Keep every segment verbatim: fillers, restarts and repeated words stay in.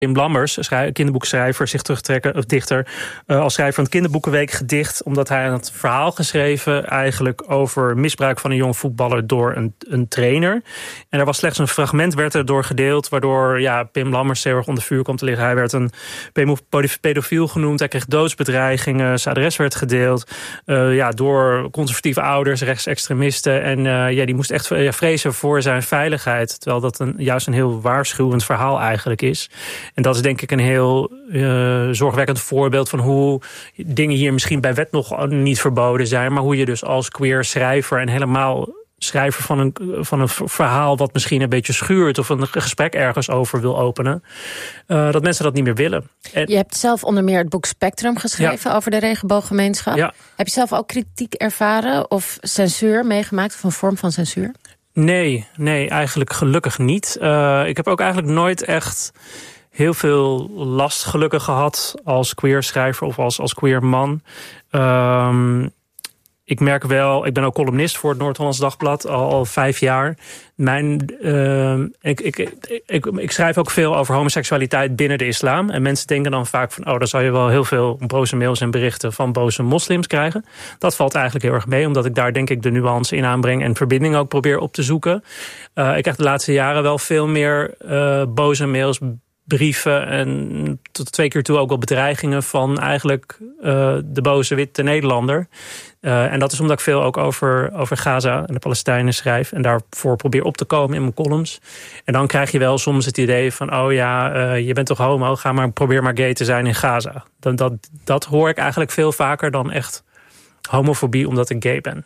Pim Lammers, schrijver, kinderboekschrijver, zich terugtrekken, of dichter, uh, als schrijver van het Kinderboekenweek gedicht, omdat hij een verhaal geschreven eigenlijk over misbruik van een jong voetballer door een, een trainer. En er was slechts een fragment, werd er door gedeeld, waardoor ja, Pim Lammers heel erg onder vuur kwam te liggen. Hij werd een pedofiel genoemd, hij kreeg doodsbedreigingen, zijn adres werd gedeeld, uh, ja, door conservatieve ouders, rechtsextremisten. En uh, ja, die moest echt ja, vrezen voor zijn veiligheid, terwijl dat een, juist een heel waarschuwend verhaal eigenlijk is. En dat is denk ik een heel uh, zorgwekkend voorbeeld van hoe dingen hier misschien bij wet nog niet verboden zijn, maar hoe je dus als queer schrijver en helemaal schrijver van een, van een verhaal wat misschien een beetje schuurt of een gesprek ergens over wil openen, uh, dat mensen dat niet meer willen. En je hebt zelf onder meer het boek Spectrum geschreven ja. over de regenbooggemeenschap. Ja. Heb je zelf ook kritiek ervaren of censuur meegemaakt of een vorm van censuur? Nee, nee, eigenlijk gelukkig niet. Uh, ik heb ook eigenlijk nooit echt heel veel last gelukkig gehad als queer schrijver of als, als queer man. Um, ik merk wel, ik ben ook columnist voor het Noord-Hollands Dagblad al, al vijf jaar. Mijn, uh, ik, ik, ik, ik, ik schrijf ook veel over homoseksualiteit binnen de islam. En mensen denken dan vaak van, oh, dan zou je wel heel veel boze mails en berichten van boze moslims krijgen. Dat valt eigenlijk heel erg mee, omdat ik daar denk ik de nuance in aanbreng en verbinding ook probeer op te zoeken. Uh, ik krijg de laatste jaren wel veel meer uh, boze mails, brieven en tot twee keer toe ook wel bedreigingen van eigenlijk uh, de boze witte Nederlander. Uh, en dat is omdat ik veel ook over, over Gaza en de Palestijnen schrijf en daarvoor probeer op te komen in mijn columns. En dan krijg je wel soms het idee van, oh ja, uh, je bent toch homo, ga maar, probeer maar gay te zijn in Gaza. Dat, dat, dat hoor ik eigenlijk veel vaker dan echt homofobie omdat ik gay ben.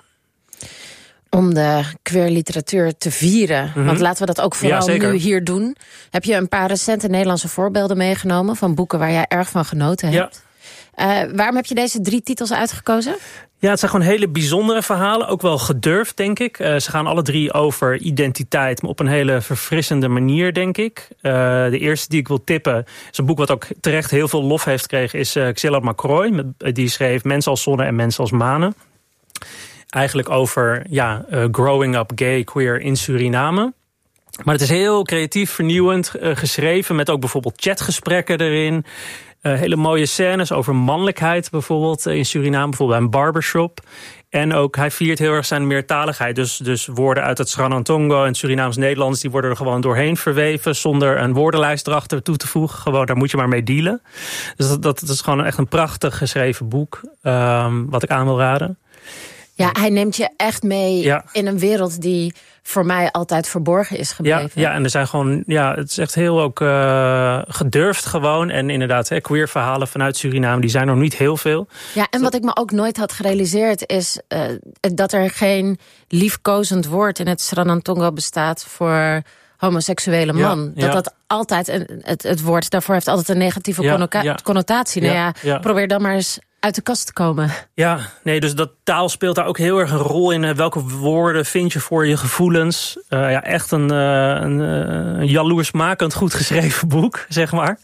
Om de queer literatuur te vieren. Mm-hmm. Want laten we dat ook vooral ja, nu hier doen. Heb je een paar recente Nederlandse voorbeelden meegenomen van boeken waar jij erg van genoten hebt? Ja. Uh, waarom heb je deze drie titels uitgekozen? Ja, het zijn gewoon hele bijzondere verhalen. Ook wel gedurfd, denk ik. Uh, ze gaan alle drie over identiteit, maar op een hele verfrissende manier, denk ik. Uh, de eerste die ik wil tippen is een boek wat ook terecht heel veel lof heeft gekregen, is uh, Xilla McCroy. Die schreef Mensen als Zonne en Mensen als Manen. Eigenlijk over ja, uh, growing up gay, queer in Suriname. Maar het is heel creatief, vernieuwend uh, geschreven, met ook bijvoorbeeld chatgesprekken erin. Uh, hele mooie scènes over mannelijkheid bijvoorbeeld in Suriname, bijvoorbeeld bij een barbershop. En ook, hij viert heel erg zijn meertaligheid. Dus, dus woorden uit het Sranantongo en Surinaams-Nederlands, die worden er gewoon doorheen verweven, zonder een woordenlijst erachter toe te voegen. Gewoon, daar moet je maar mee dealen. Dus dat, dat, dat is gewoon echt een prachtig geschreven boek, um, wat ik aan wil raden. Ja, hij neemt je echt mee ja. in een wereld die voor mij altijd verborgen is gebleven. Ja, ja, en er zijn gewoon, ja, het is echt heel ook uh, gedurfd gewoon. En inderdaad, hè, queer verhalen vanuit Suriname, die zijn er nog niet heel veel. Ja, en wat ik me ook nooit had gerealiseerd is uh, dat er geen liefkozend woord in het Sranantongo bestaat voor homoseksuele man. Ja, dat ja. dat altijd, een, het, het woord daarvoor heeft altijd een negatieve ja, connoca- ja. connotatie. Nou ja, ja, probeer dan maar eens uit de kast te komen. Ja, nee, dus dat taal speelt daar ook heel erg een rol in. Welke woorden vind je voor je gevoelens? Uh, ja, echt een, uh, een, uh, een jaloersmakend goed geschreven boek, zeg maar.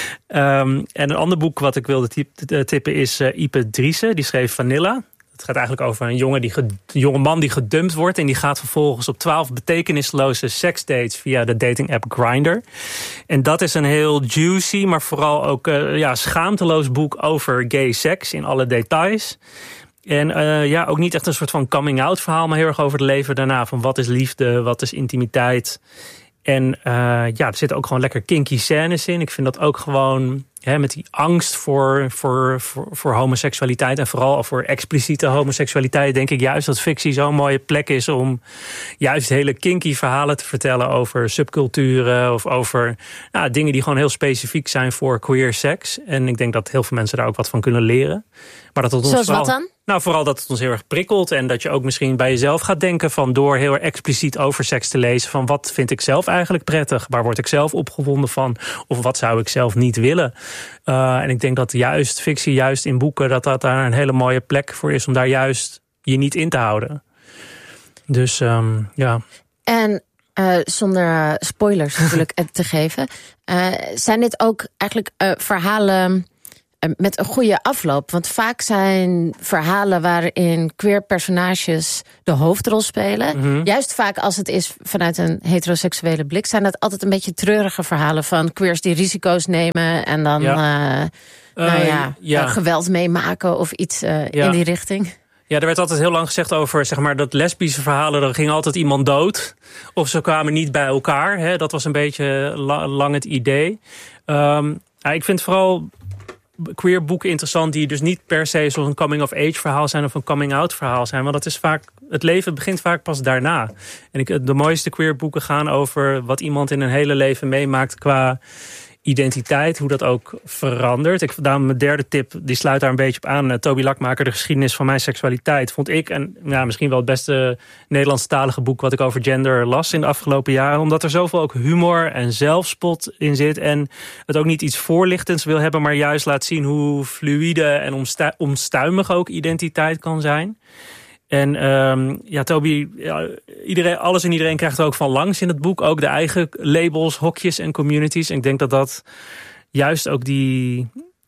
Um, en een ander boek wat ik wilde tip, tippen is uh, Ipe Driessen. Die schreef Vanilla. Het gaat eigenlijk over een jongen, die ge, een jonge man die gedumpt wordt. En die gaat vervolgens op twaalf betekenisloze seksdates via de dating app Grindr. En dat is een heel juicy, maar vooral ook uh, ja, schaamteloos boek over gay seks in alle details. En uh, ja, ook niet echt een soort van coming-out verhaal, maar heel erg over het leven daarna. Van wat is liefde, wat is intimiteit. En uh, ja, er zitten ook gewoon lekker kinky scènes in. Ik vind dat ook gewoon, hè, met die angst voor, voor, voor, voor homoseksualiteit en vooral voor expliciete homoseksualiteit, denk ik juist dat fictie zo'n mooie plek is om juist hele kinky verhalen te vertellen over subculturen of over nou, dingen die gewoon heel specifiek zijn voor queer seks. En ik denk dat heel veel mensen daar ook wat van kunnen leren. Maar dat het ons Zoals vooral, wat dan? Nou, vooral dat het ons heel erg prikkelt en dat je ook misschien bij jezelf gaat denken van door heel erg expliciet over seks te lezen van wat vind ik zelf eigenlijk prettig, waar word ik zelf opgewonden van of wat zou ik zelf niet willen. Uh, en ik denk dat juist fictie, juist in boeken, dat dat daar een hele mooie plek voor is om daar juist je niet in te houden. Dus um, ja. En uh, zonder uh, spoilers natuurlijk te geven, uh, zijn dit ook eigenlijk uh, verhalen met een goede afloop. Want vaak zijn verhalen waarin queer personages de hoofdrol spelen. Mm-hmm. Juist vaak als het is vanuit een heteroseksuele blik, zijn dat altijd een beetje treurige verhalen van queers die risico's nemen en dan ja. Uh, nou uh, ja, ja. geweld meemaken of iets uh, ja. in die richting. Ja, er werd altijd heel lang gezegd over zeg maar, dat lesbische verhalen, er ging altijd iemand dood. Of ze kwamen niet bij elkaar. Hè. Dat was een beetje la- lang het idee. Um, ja, ik vind vooral queer boeken interessant die dus niet per se zo'n coming-of-age verhaal zijn of een coming-out verhaal zijn. Want dat is vaak, het leven begint vaak pas daarna. En ik, de mooiste queer boeken gaan over wat iemand in een hele leven meemaakt qua identiteit, hoe dat ook verandert. Ik, daarom mijn derde tip, die sluit daar een beetje op aan. Uh, Toby Lakmaker, De geschiedenis van mijn seksualiteit, vond ik en ja, misschien wel het beste Nederlandstalige boek wat ik over gender las in de afgelopen jaren. Omdat er zoveel ook humor en zelfspot in zit. En het ook niet iets voorlichtends wil hebben, maar juist laat zien hoe fluïde en omstu- omstuimig ook identiteit kan zijn. En um, ja, Toby, ja, iedereen, alles en iedereen krijgt er ook van langs in het boek. Ook de eigen labels, hokjes en communities. En ik denk dat dat juist ook die,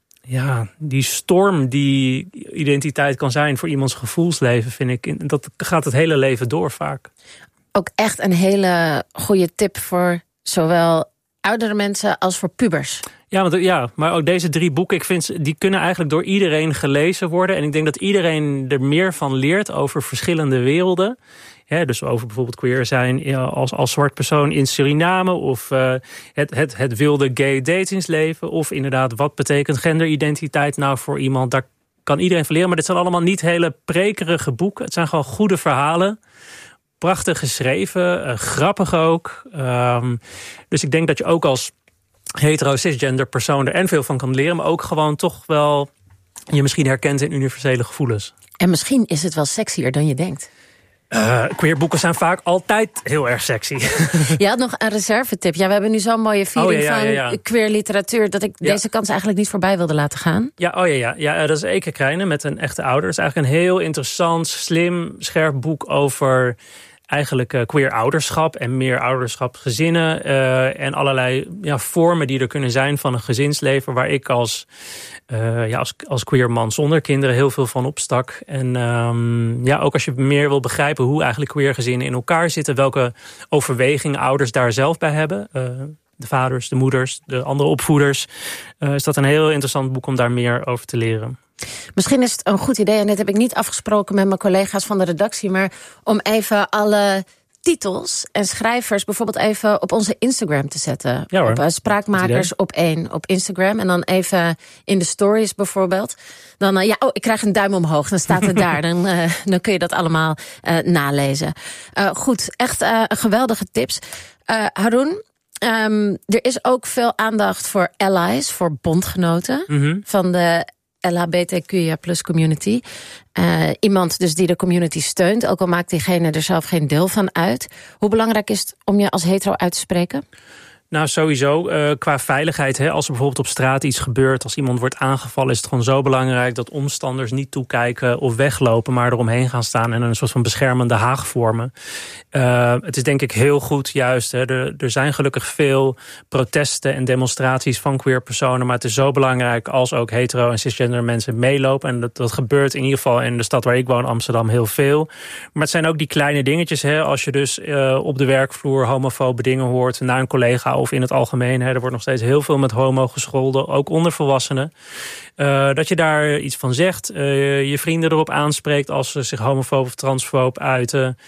ja, die storm die identiteit kan zijn voor iemands gevoelsleven, vind ik. Dat gaat het hele leven door vaak. Ook echt een hele goede tip voor zowel oudere mensen als voor pubers. Ja, want, ja, maar ook deze drie boeken, ik vind, die kunnen eigenlijk door iedereen gelezen worden. En ik denk dat iedereen er meer van leert over verschillende werelden. Ja, dus over bijvoorbeeld queer zijn ja, als, als zwart persoon in Suriname. Of uh, het, het, het wilde gay datingsleven. Of inderdaad, wat betekent genderidentiteit nou voor iemand? Daar kan iedereen van leren. Maar dit zijn allemaal niet hele prekerige boeken. Het zijn gewoon goede verhalen. Prachtig geschreven, uh, grappig ook. Um, dus ik denk dat je ook als hetero cisgender persoon er en veel van kan leren, maar ook gewoon toch wel je misschien herkent in universele gevoelens. En misschien is het wel sexier dan je denkt. Uh, queer boeken zijn vaak altijd heel erg sexy. Je had nog een reservetip. Ja, we hebben nu zo'n mooie viering oh, ja, ja, ja, ja. van queer literatuur dat ik ja. deze kans eigenlijk niet voorbij wilde laten gaan. Ja, oh ja, ja. ja dat is Eke Krijnen met een echte ouder. Dat is eigenlijk een heel interessant, slim, scherp boek over eigenlijk uh, queer ouderschap en meer ouderschap gezinnen uh, en allerlei ja, vormen die er kunnen zijn van een gezinsleven waar ik als, uh, ja, als, als queer man zonder kinderen heel veel van opstak. En um, ja, ook als je meer wil begrijpen hoe eigenlijk queer gezinnen in elkaar zitten, welke overwegingen ouders daar zelf bij hebben, uh, de vaders, de moeders, de andere opvoeders, uh, is dat een heel interessant boek om daar meer over te leren. Misschien is het een goed idee, en dit heb ik niet afgesproken met mijn collega's van de redactie, maar om even alle titels en schrijvers bijvoorbeeld even op onze Instagram te zetten. Ja hoor, op uh, Spraakmakers op één op Instagram. En dan even in de stories bijvoorbeeld. Dan, uh, ja, oh, ik krijg een duim omhoog, dan staat het daar. Dan, uh, dan kun je dat allemaal uh, nalezen. Uh, goed, echt uh, geweldige tips. Uh, Haroon, um, er is ook veel aandacht voor allies, voor bondgenoten mm-hmm. van de L H B T Q I A plus community. Uh, iemand dus die de community steunt, ook al maakt diegene er zelf geen deel van uit. Hoe belangrijk is het om je als hetero uit te spreken? Nou, sowieso uh, qua veiligheid. Hè, als er bijvoorbeeld op straat iets gebeurt, als iemand wordt aangevallen, is het gewoon zo belangrijk dat omstanders niet toekijken of weglopen, maar eromheen gaan staan en een soort van beschermende haag vormen. Uh, het is denk ik heel goed juist. Hè, er, er zijn gelukkig veel protesten en demonstraties van queer personen, maar het is zo belangrijk als ook hetero en cisgender mensen meelopen. En dat, dat gebeurt in ieder geval in de stad waar ik woon, Amsterdam, heel veel. Maar het zijn ook die kleine dingetjes. Hè, als je dus uh, op de werkvloer homofobe dingen hoort naar een collega of in het algemeen, hè, er wordt nog steeds heel veel met homo gescholden, ook onder volwassenen. Uh, dat je daar iets van zegt, uh, je vrienden erop aanspreekt als ze zich homofoob of transfoob uiten.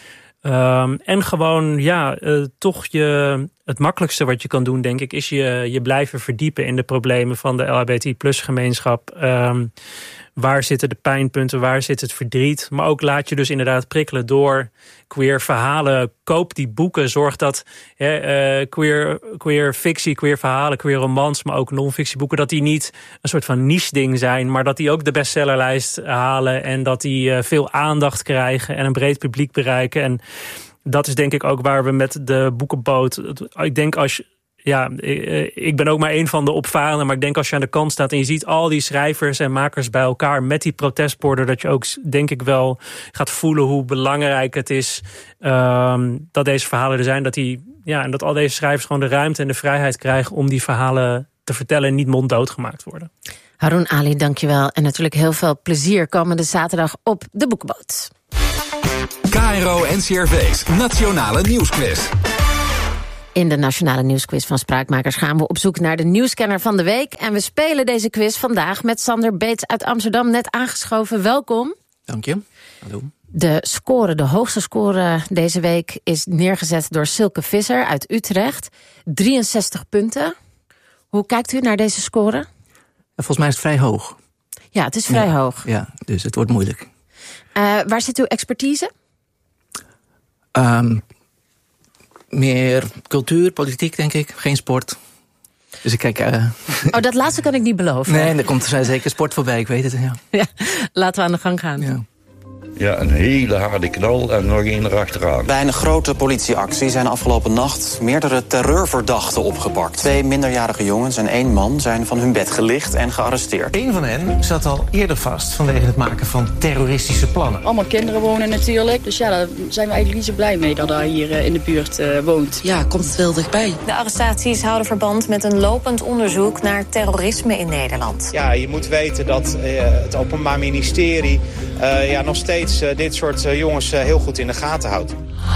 Um, en gewoon, ja, uh, toch je, het makkelijkste wat je kan doen, denk ik, is je, je blijven verdiepen in de problemen van de L H B T plus gemeenschap. Um, Waar zitten de pijnpunten, waar zit het verdriet? Maar ook laat je dus inderdaad prikkelen door queer verhalen. Koop die boeken, zorg dat hè, uh, queer, queer fictie, queer verhalen, queer romans, maar ook non-fictieboeken, dat die niet een soort van niche-ding zijn, maar dat die ook de bestsellerlijst halen en dat die uh, veel aandacht krijgen en een breed publiek bereiken. En dat is denk ik ook waar we met de boekenboot, ik denk als je, ja, ik ben ook maar een van de opvarenden, maar ik denk als je aan de kant staat en je ziet al die schrijvers en makers bij elkaar met die protestborden, dat je ook, denk ik wel, gaat voelen hoe belangrijk het is um, dat deze verhalen er zijn. Dat die, ja, en dat al deze schrijvers gewoon de ruimte en de vrijheid krijgen om die verhalen te vertellen en niet monddood gemaakt worden. Haroon Ali, dankjewel. En natuurlijk heel veel plezier komende zaterdag op de Boekenboot. K R O N C R V's Nationale Nieuwsquiz. In de Nationale Nieuwsquiz van Spraakmakers gaan we op zoek naar de nieuwscanner van de week. En we spelen deze quiz vandaag met Sander Beets uit Amsterdam, net aangeschoven. Welkom. Dank je. Hallo. De score, de hoogste score deze week is neergezet door Silke Visser uit Utrecht. drieënzestig punten. Hoe kijkt u naar deze score? Volgens mij is het vrij hoog. Ja, het is vrij ja, hoog. Ja, dus het wordt moeilijk. Uh, waar zit uw expertise? Um, meer cultuur, politiek, denk ik. Geen sport. Dus ik kijk... Uh... Oh, dat laatste kan ik niet beloven. Nee, er komt er zeker sport voorbij, ik weet het. Ja, ja, laten we aan de gang gaan. Ja. Ja, een hele harde knal en nog één erachteraan. Bij een grote politieactie zijn afgelopen nacht meerdere terreurverdachten opgepakt. Twee minderjarige jongens en één man zijn van hun bed gelicht en gearresteerd. Eén van hen zat al eerder vast vanwege het maken van terroristische plannen. Allemaal kinderen wonen natuurlijk, dus ja, daar zijn we eigenlijk niet zo blij mee dat hij hier in de buurt uh, woont. Ja, komt het wel dichtbij. De arrestaties houden verband met een lopend onderzoek naar terrorisme in Nederland. Ja, je moet weten dat uh, het Openbaar Ministerie uh, ja, nog steeds Uh, dit soort uh, jongens uh, heel goed in de gaten houdt.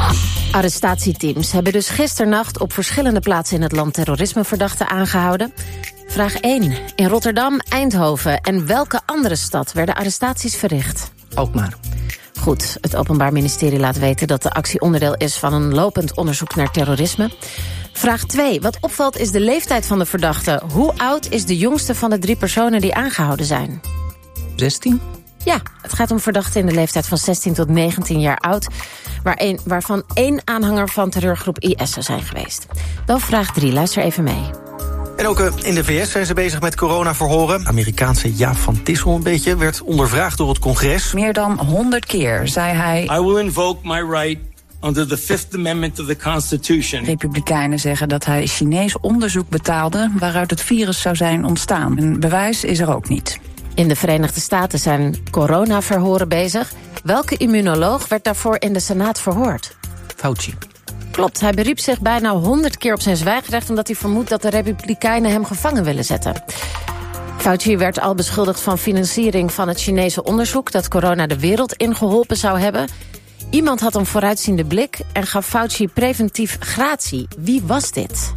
Arrestatieteams hebben dus gisternacht op verschillende plaatsen in het land terrorismeverdachten aangehouden. Vraag één. In Rotterdam, Eindhoven en welke andere stad werden arrestaties verricht? Alkmaar. Goed, het Openbaar Ministerie laat weten dat de actie onderdeel is van een lopend onderzoek naar terrorisme. Vraag twee. Wat opvalt is de leeftijd van de verdachte. Hoe oud is de jongste van de drie personen die aangehouden zijn? zestien? Ja, het gaat om verdachten in de leeftijd van zestien tot negentien jaar oud, waar een, waarvan één aanhanger van terreurgroep I S zou zijn geweest. Dan vraag drie, luister even mee. En ook in de V S zijn ze bezig met coronaverhoren. Amerikaanse Jaap van Tissel een beetje werd ondervraagd door het congres. Meer dan honderd keer zei hij: I will invoke my right under the Fifth Amendment of the Constitution. Republikeinen zeggen dat hij Chinees onderzoek betaalde waaruit het virus zou zijn ontstaan. Een bewijs is er ook niet. In de Verenigde Staten zijn coronaverhoren bezig. Welke immunoloog werd daarvoor in de Senaat verhoord? Fauci. Klopt, hij beriep zich bijna honderd keer op zijn zwijgrecht omdat hij vermoedt dat de Republikeinen hem gevangen willen zetten. Fauci werd al beschuldigd van financiering van het Chinese onderzoek dat corona de wereld ingeholpen zou hebben. Iemand had een vooruitziende blik en gaf Fauci preventief gratie. Wie was dit?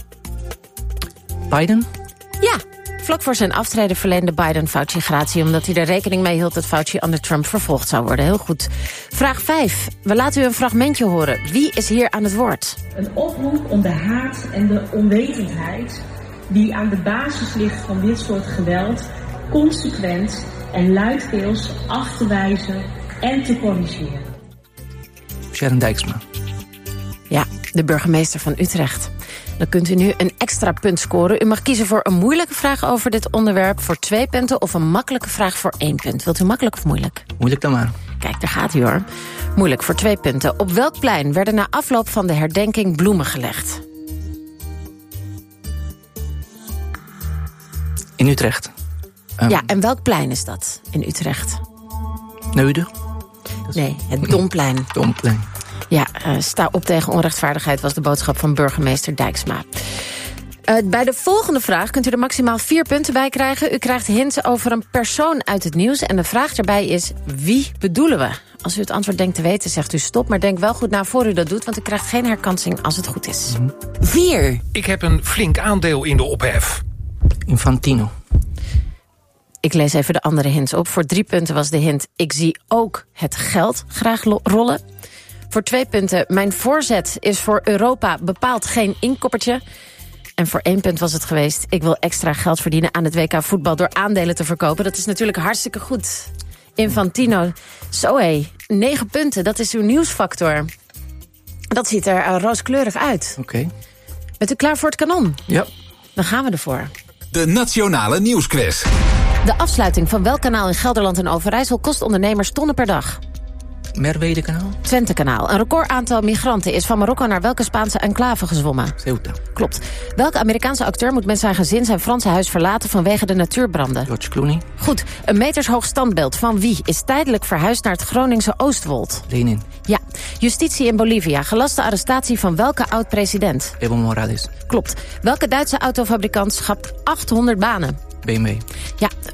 Biden? Ja. Vlak voor zijn aftreden verleende Biden Fauci gratie omdat hij er rekening mee hield dat Fauci onder Trump vervolgd zou worden. Heel goed. Vraag vijf. We laten u een fragmentje horen. Wie is hier aan het woord? Een oproep om de haat en de onwetendheid die aan de basis ligt van dit soort geweld consequent en luidkeels af te wijzen en te corrigeren. Sharon Dijksma. Ja, de burgemeester van Utrecht. Dan kunt u nu een extra punt scoren. U mag kiezen voor een moeilijke vraag over dit onderwerp voor twee punten of een makkelijke vraag voor één punt. Wilt u makkelijk of moeilijk? Moeilijk dan maar. Kijk, daar gaat u hoor. Moeilijk voor twee punten. Op welk plein werden na afloop van de herdenking bloemen gelegd? In Utrecht. Um, ja, en welk plein is dat in Utrecht? Neude? Nee, het Domplein. Domplein. Ja, uh, sta op tegen onrechtvaardigheid was de boodschap van burgemeester Dijksma. Uh, bij de volgende vraag kunt u er maximaal vier punten bij krijgen. U krijgt hints over een persoon uit het nieuws. En de vraag daarbij is, wie bedoelen we? Als u het antwoord denkt te weten, zegt u stop. Maar denk wel goed na voor u dat doet, want u krijgt geen herkansing als het goed is. Mm-hmm. Vier. Ik heb een flink aandeel in de ophef. Infantino. Ik lees even de andere hints op. Voor drie punten was de hint, ik zie ook het geld graag rollen. Voor twee punten, mijn voorzet is voor Europa bepaald geen inkoppertje. En voor één punt was het geweest, ik wil extra geld verdienen aan het W K voetbal door aandelen te verkopen. Dat is natuurlijk hartstikke goed. Infantino, zo hé, negen punten, dat is uw nieuwsfactor. Dat ziet er uh, rooskleurig uit. Oké. Okay. Bent u klaar voor het kanon? Ja. Dan gaan we ervoor. De Nationale Nieuwsquiz. De afsluiting van welk kanaal in Gelderland en Overijssel kost ondernemers tonnen per dag? Merwede-kanaal. Twente-kanaal. Een recordaantal migranten is van Marokko naar welke Spaanse enclave gezwommen? Ceuta. Klopt. Welke Amerikaanse acteur moet met zijn gezin zijn Franse huis verlaten vanwege de natuurbranden? George Clooney. Goed. Een metershoog standbeeld van wie is tijdelijk verhuisd naar het Groningse Oostwold? Lenin. Ja. Justitie in Bolivia. Gelaste arrestatie van welke oud-president? Evo Morales. Klopt. Welke Duitse autofabrikant schapt achthonderd banen? B M W. Ja,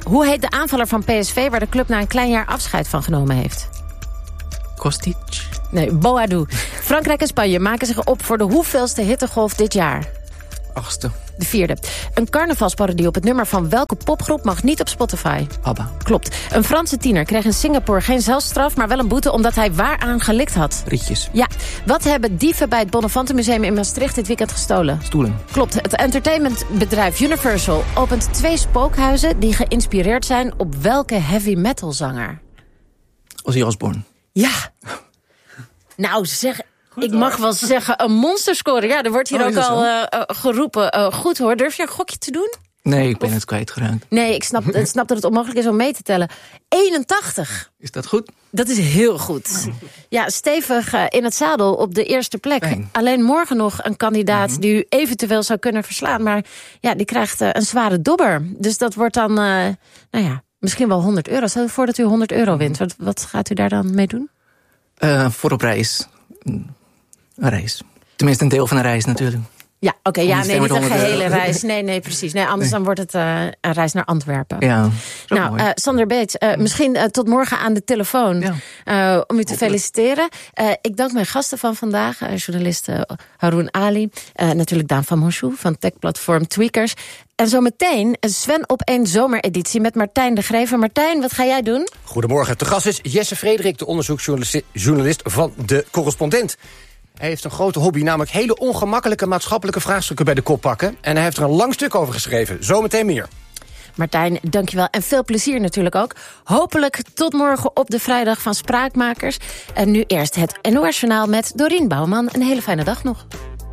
Hoe heet de aanvaller van P S V... waar de club na een klein jaar afscheid van genomen heeft? Kostic? Nee, Boadou. Frankrijk en Spanje maken zich op voor de hoeveelste hittegolf dit jaar? Achtste. De vierde. Een carnavalsparodie op het nummer van welke popgroep mag niet op Spotify? ABBA. Klopt. Een Franse tiener kreeg in Singapore geen zelfstraf... maar wel een boete omdat hij waaraan gelikt had. Rietjes. Ja. Wat hebben dieven bij het Bonnefantenmuseum in Maastricht dit weekend gestolen? Stoelen. Klopt. Het entertainmentbedrijf Universal opent twee spookhuizen... die geïnspireerd zijn op welke heavy metal zanger? Ozzy Osbourne. Ja. Nou, zeg... Goed, ik mag wel zeggen, een monsterscore. Ja, er wordt hier oh, ook al uh, geroepen. Uh, goed hoor, durf je een gokje te doen? Nee, ik ben of... het kwijtgeraakt. Nee, ik snap, ik snap dat het onmogelijk is om mee te tellen. eenentachtig. Is dat goed? Dat is heel goed. Ja, stevig uh, in het zadel op de eerste plek. Fijn. Alleen morgen nog een kandidaat mm-hmm. die u eventueel zou kunnen verslaan. Maar ja, die krijgt uh, een zware dobber. Dus dat wordt dan, uh, nou ja, misschien wel honderd euro. Stel je voor dat u honderd euro wint. Wat, wat gaat u daar dan mee doen? Uh, voor op reis. Een reis. Tenminste, een deel van een reis natuurlijk. Ja, oké, okay, ja, nee, niet een gehele reis. Nee, nee, precies. Nee, anders nee. dan wordt het uh, een reis naar Antwerpen. Ja, nou, uh, Sander Beets, uh, misschien uh, tot morgen aan de telefoon ja. uh, om u te feliciteren. Uh, ik dank mijn gasten van vandaag, uh, journalist uh, Haroun Ali, uh, natuurlijk Daan van Monshoe van techplatform Tweakers. En zometeen Sven op één zomereditie met Martijn de Grever. Martijn, wat ga jij doen? Goedemorgen, te gast is Jesse Frederik, de onderzoeksjournalist van De Correspondent. Hij heeft een grote hobby, namelijk hele ongemakkelijke maatschappelijke vraagstukken bij de kop pakken. En hij heeft er een lang stuk over geschreven. Zometeen meer. Martijn, dankjewel. En veel plezier natuurlijk ook. Hopelijk tot morgen op de vrijdag van Spraakmakers. En nu eerst het N O S-journaal met Dorien Bouwman. Een hele fijne dag nog.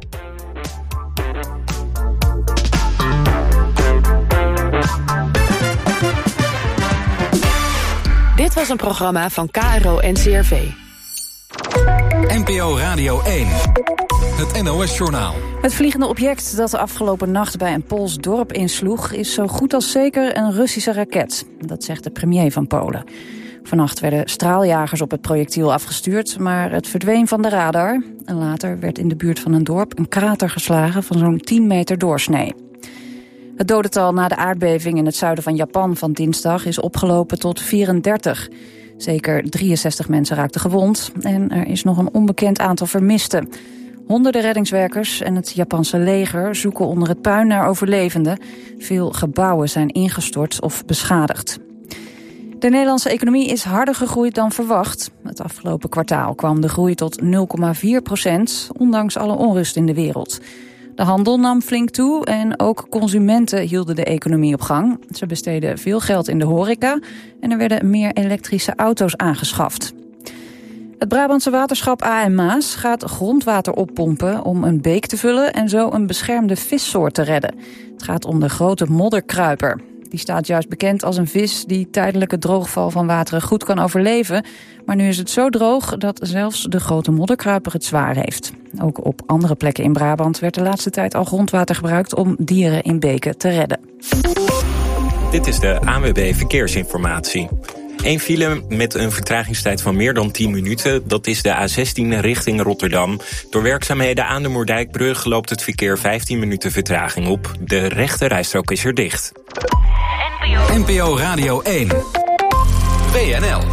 Dit was een programma van K R O N C R V. N P O Radio één. Het N O S-journaal. Het vliegende object dat de afgelopen nacht bij een Pools dorp insloeg is zo goed als zeker een Russische raket. Dat zegt de premier van Polen. Vannacht werden straaljagers op het projectiel afgestuurd, maar het verdween van de radar. En later werd in de buurt van een dorp een krater geslagen van zo'n tien meter doorsnee. Het dodental na de aardbeving in het zuiden van Japan van dinsdag is opgelopen tot vierendertig. Zeker drieënzestig mensen raakten gewond en er is nog een onbekend aantal vermisten. Honderden reddingswerkers en het Japanse leger zoeken onder het puin naar overlevenden. Veel gebouwen zijn ingestort of beschadigd. De Nederlandse economie is harder gegroeid dan verwacht. Het afgelopen kwartaal kwam de groei tot nul komma vier procent, ondanks alle onrust in de wereld. De handel nam flink toe en ook consumenten hielden de economie op gang. Ze besteden veel geld in de horeca en er werden meer elektrische auto's aangeschaft. Het Brabantse waterschap A en Maas gaat grondwater oppompen om een beek te vullen en zo een beschermde vissoort te redden. Het gaat om de grote modderkruiper. Die staat juist bekend als een vis die tijdelijke droogval van wateren goed kan overleven. Maar nu is het zo droog dat zelfs de grote modderkruiper het zwaar heeft. Ook op andere plekken in Brabant werd de laatste tijd al grondwater gebruikt om dieren in beken te redden. Dit is de A N W B Verkeersinformatie. Eén file met een vertragingstijd van meer dan tien minuten. Dat is de A zestien richting Rotterdam. Door werkzaamheden aan de Moerdijkbrug loopt het verkeer vijftien minuten vertraging op. De rechte rijstrook is er dicht. N P O Radio één. W N L.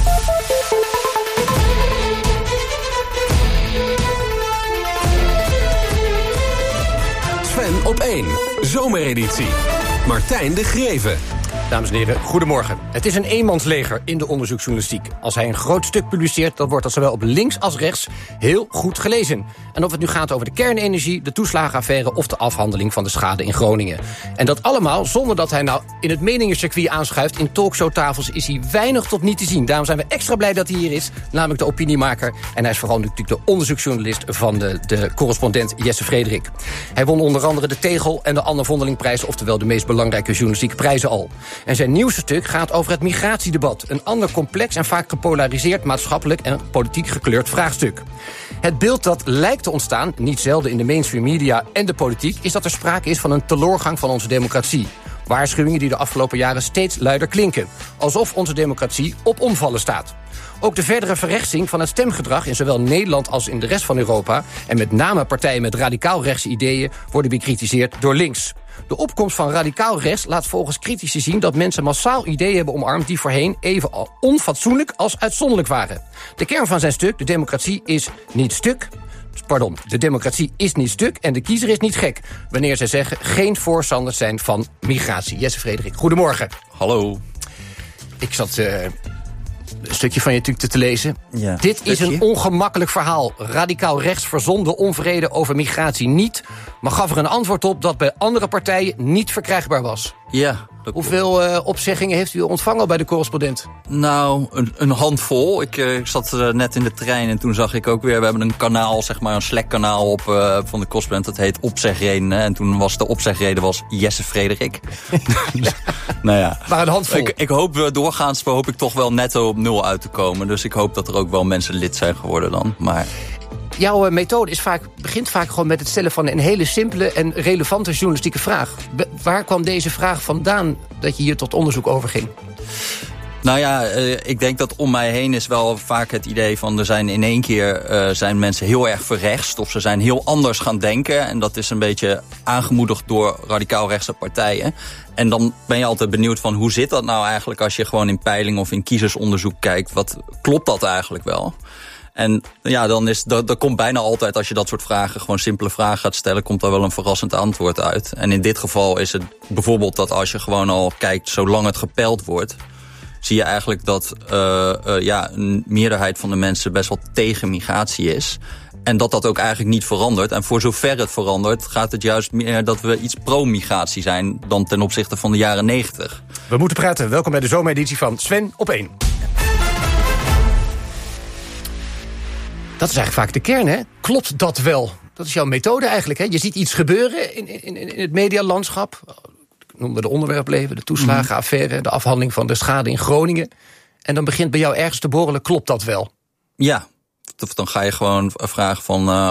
Sven op één. Zomereditie. Martijn de Grever. Dames en heren, goedemorgen. Het is een eenmansleger in de onderzoeksjournalistiek. Als hij een groot stuk publiceert, dan wordt dat zowel op links als rechts heel goed gelezen. En of het nu gaat over de kernenergie, de toeslagenaffaire of de afhandeling van de schade in Groningen. En dat allemaal zonder dat hij nou in het meningencircuit aanschuift. In talkshowtafels is hij weinig tot niet te zien. Daarom zijn we extra blij dat hij hier is, namelijk de opiniemaker. En hij is vooral natuurlijk de onderzoeksjournalist van de, de correspondent Jesse Frederik. Hij won onder andere de Tegel en de Anne Vondelingprijs, oftewel de meest belangrijke journalistieke prijzen al. En zijn nieuwste stuk gaat over het migratiedebat. Een ander complex en vaak gepolariseerd maatschappelijk en politiek gekleurd vraagstuk. Het beeld dat lijkt te ontstaan, niet zelden in de mainstream media en de politiek, is dat er sprake is van een teloorgang van onze democratie. Waarschuwingen die de afgelopen jaren steeds luider klinken. Alsof onze democratie op omvallen staat. Ook de verdere verrechtsing van het stemgedrag in zowel Nederland als in de rest van Europa, en met name partijen met radicaal rechtse ideeën, worden bekritiseerd door links. De opkomst van radicaal rechts laat volgens critici zien dat mensen massaal ideeën hebben omarmd die voorheen even onfatsoenlijk als uitzonderlijk waren. De kern van zijn stuk, de democratie is niet stuk. Pardon, de democratie is niet stuk en de kiezer is niet gek, wanneer zij zeggen geen voorstanders zijn van migratie. Jesse Frederik, goedemorgen. Hallo. Ik zat uh, een stukje van je natuurlijk te lezen. Ja, Dit is stukje. een ongemakkelijk verhaal. Radicaal rechts verzonde onvrede over migratie niet, maar gaf er een antwoord op dat bij andere partijen niet verkrijgbaar was. Ja. Hoeveel uh, opzeggingen heeft u ontvangen al bij de correspondent? Nou, een, een handvol. Ik, uh, ik zat uh, net in de trein en toen zag ik ook weer... we hebben een kanaal, zeg maar een Slack-kanaal op uh, van de correspondent. Dat heet Opzegredenen. En toen was de opzegreden was Jesse Frederik. Dus, nou ja. Maar een handvol. Ik, ik hoop uh, doorgaans hoop ik toch wel netto op nul uit te komen. Dus ik hoop dat er ook wel mensen lid zijn geworden dan. Maar... Jouw methode is vaak, begint vaak gewoon met het stellen van een hele simpele en relevante journalistieke vraag. Be- waar kwam deze vraag vandaan dat je hier tot onderzoek over ging? Nou ja, uh, ik denk dat om mij heen is wel vaak het idee van... er zijn in één keer uh, zijn mensen heel erg verrechtst... of ze zijn heel anders gaan denken. En dat is een beetje aangemoedigd door radicaal rechtse partijen. En dan ben je altijd benieuwd van hoe zit dat nou eigenlijk... als je gewoon in peiling of in kiezersonderzoek kijkt. Wat klopt dat eigenlijk wel? En ja, dan is dat, dat komt bijna altijd als je dat soort vragen, gewoon simpele vragen gaat stellen, komt daar wel een verrassend antwoord uit. En in dit geval is het bijvoorbeeld dat als je gewoon al kijkt, zolang het gepeild wordt, zie je eigenlijk dat uh, uh, ja, een meerderheid van de mensen best wel tegen migratie is. En dat dat ook eigenlijk niet verandert. En voor zover het verandert, gaat het juist meer dat we iets pro-migratie zijn dan ten opzichte van de jaren negentig. We moeten praten. Welkom bij de zomereditie van Sven op één. Dat is eigenlijk vaak de kern, hè? Klopt dat wel? Dat is jouw methode eigenlijk, hè? Je ziet iets gebeuren in, in, in het medialandschap. Noemen we de onderwerpleven, de toeslagenaffaire, de afhandeling van de schade in Groningen. En dan begint bij jou ergens te borrelen, klopt dat wel? Ja, dan ga je gewoon vragen van... Uh,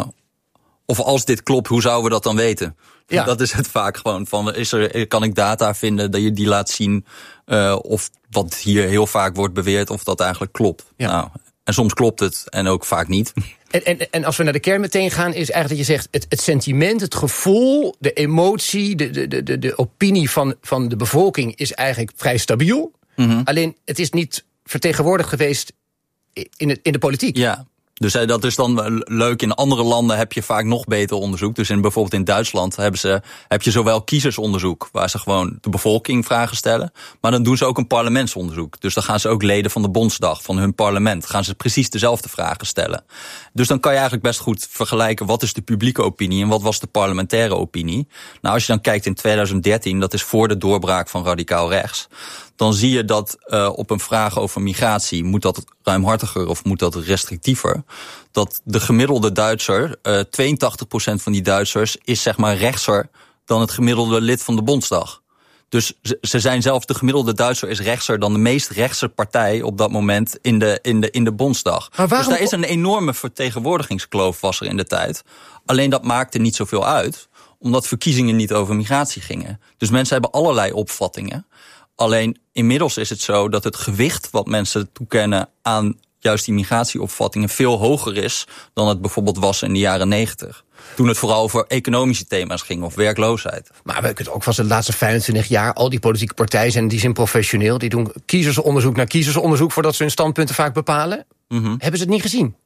of als dit klopt, hoe zouden we dat dan weten? Ja. Dat is het vaak gewoon van, is er, kan ik data vinden dat je die laat zien... Uh, of wat hier heel vaak wordt beweerd, of dat eigenlijk klopt. Ja. Nou, en soms klopt het en ook vaak niet. En, en, en als we naar de kern meteen gaan, is eigenlijk dat je zegt... het, het sentiment, het gevoel, de emotie, de, de, de, de opinie van, van de bevolking... is eigenlijk vrij stabiel. Mm-hmm. Alleen, het is niet vertegenwoordigd geweest in, het, in de politiek. Ja. Dus dat is dan leuk. In andere landen heb je vaak nog beter onderzoek. Dus in, bijvoorbeeld in Duitsland hebben ze, heb je zowel kiezersonderzoek... waar ze gewoon de bevolking vragen stellen... maar dan doen ze ook een parlementsonderzoek. Dus dan gaan ze ook leden van de Bondsdag, van hun parlement... gaan ze precies dezelfde vragen stellen. Dus dan kan je eigenlijk best goed vergelijken... wat is de publieke opinie en wat was de parlementaire opinie. Nou, als je dan kijkt in twintig dertien... dat is voor de doorbraak van radicaal rechts... dan zie je dat uh, op een vraag over migratie... moet dat ruimhartiger of moet dat restrictiever... dat de gemiddelde Duitser, uh, tweeëntachtig procent van die Duitsers... is zeg maar rechtser dan het gemiddelde lid van de Bondsdag. Dus ze zijn zelfs, de gemiddelde Duitser is rechtser... dan de meest rechtse partij op dat moment in de, in de, in de Bondsdag. Maar waarom... Dus daar is een enorme vertegenwoordigingskloof was er in de tijd. Alleen dat maakte niet zoveel uit... omdat verkiezingen niet over migratie gingen. Dus mensen hebben allerlei opvattingen... Alleen inmiddels is het zo dat het gewicht wat mensen toekennen aan juist die migratieopvattingen veel hoger is dan het bijvoorbeeld was in de jaren negentig. Toen het vooral over economische thema's ging of werkloosheid. Maar we kunnen ook van de laatste vijfentwintig jaar... al die politieke partijen zijn, die zijn professioneel. Die doen kiezersonderzoek naar kiezersonderzoek... voordat ze hun standpunten vaak bepalen. Mm-hmm. Hebben ze het niet gezien?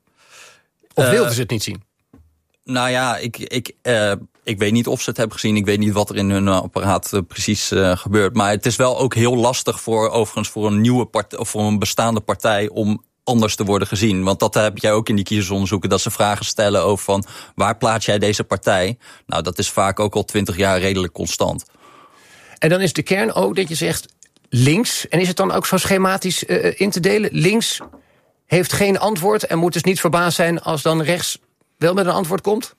Of uh, wilden ze het niet zien? Nou ja, ik, ik, uh, ik weet niet of ze het hebben gezien. Ik weet niet wat er in hun uh, apparaat uh, precies uh, gebeurt. Maar het is wel ook heel lastig voor, overigens, voor een nieuwe partij, of voor een bestaande partij om anders te worden gezien. Want dat heb jij ook in die kiezersonderzoeken, dat ze vragen stellen over van waar plaats jij deze partij? Nou, dat is vaak ook al twintig jaar redelijk constant. En dan is de kern ook dat je zegt links. En is het dan ook zo schematisch uh, in te delen? Links heeft geen antwoord en moet dus niet verbaasd zijn als dan rechts wel met een antwoord komt?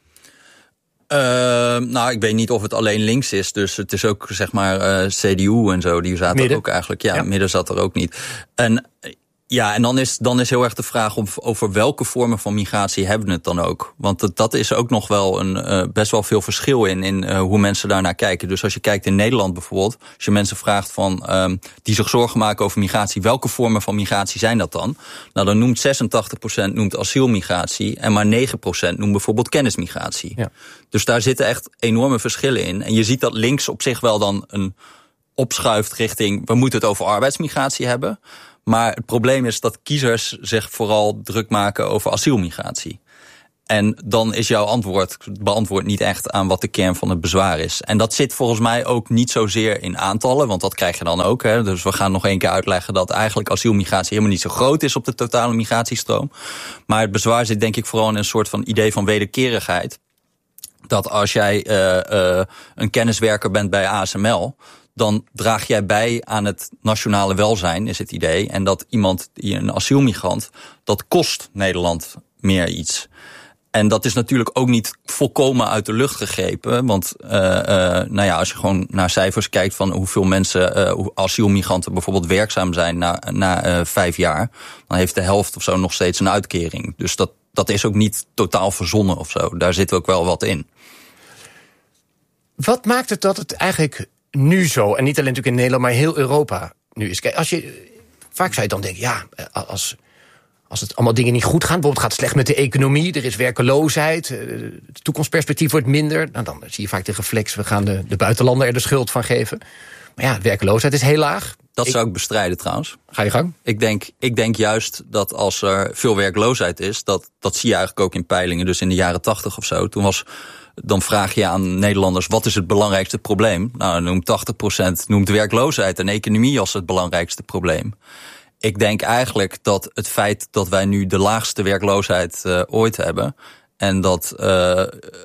Uh, nou, ik weet niet of het alleen links is. Dus het is ook, zeg maar, uh, C D U en zo. Die zaten midden. Er ook eigenlijk. Ja, ja, midden zat er ook niet. En Ja, en dan is, dan is heel erg de vraag om, over welke vormen van migratie hebben we het dan ook. Want dat, dat is ook nog wel een, uh, best wel veel verschil in, in uh, hoe mensen daarnaar kijken. Dus als je kijkt in Nederland bijvoorbeeld, als je mensen vraagt van, um, die zich zorgen maken over migratie, welke vormen van migratie zijn dat dan? Nou, dan noemt zesentachtig procent noemt asielmigratie en maar negen procent noemt bijvoorbeeld kennismigratie. Ja. Dus daar zitten echt enorme verschillen in. En je ziet dat links op zich wel dan een opschuift richting, we moeten het over arbeidsmigratie hebben. Maar het probleem is dat kiezers zich vooral druk maken over asielmigratie. En dan is jouw antwoord beantwoord niet echt aan wat de kern van het bezwaar is. En dat zit volgens mij ook niet zozeer in aantallen, want dat krijg je dan ook. Hè. Dus we gaan nog één keer uitleggen dat eigenlijk asielmigratie helemaal niet zo groot is op de totale migratiestroom. Maar het bezwaar zit denk ik vooral in een soort van idee van wederkerigheid. Dat als jij uh, uh, een kenniswerker bent bij A S M L, dan draag jij bij aan het nationale welzijn, is het idee. En dat iemand, die een asielmigrant, dat kost Nederland meer iets. En dat is natuurlijk ook niet volkomen uit de lucht gegrepen. Want uh, uh, nou ja, als je gewoon naar cijfers kijkt van hoeveel mensen, uh, asielmigranten bijvoorbeeld werkzaam zijn na, na uh, vijf jaar, dan heeft de helft of zo nog steeds een uitkering. Dus dat, dat is ook niet totaal verzonnen of zo. Daar zit ook wel wat in. Wat maakt het dat het eigenlijk nu zo, en niet alleen natuurlijk in Nederland, maar heel Europa nu is? Kijk, als je, vaak zou je dan denken, ja, als, als het allemaal dingen niet goed gaan, bijvoorbeeld gaat het slecht met de economie, er is werkeloosheid, het toekomstperspectief wordt minder, nou, dan zie je vaak de reflex, we gaan de, de buitenlander er de schuld van geven. Maar ja, werkeloosheid is heel laag. Dat zou ik bestrijden trouwens. Ga je gang? Ik denk, ik denk juist dat als er veel werkloosheid is, dat, dat zie je eigenlijk ook in peilingen, dus in de jaren tachtig of zo, toen was, dan vraag je aan Nederlanders, wat is het belangrijkste probleem? Nou, dan noemt tachtig procent noemt werkloosheid en economie als het belangrijkste probleem. Ik denk eigenlijk dat het feit dat wij nu de laagste werkloosheid uh, ooit hebben, en dat, uh,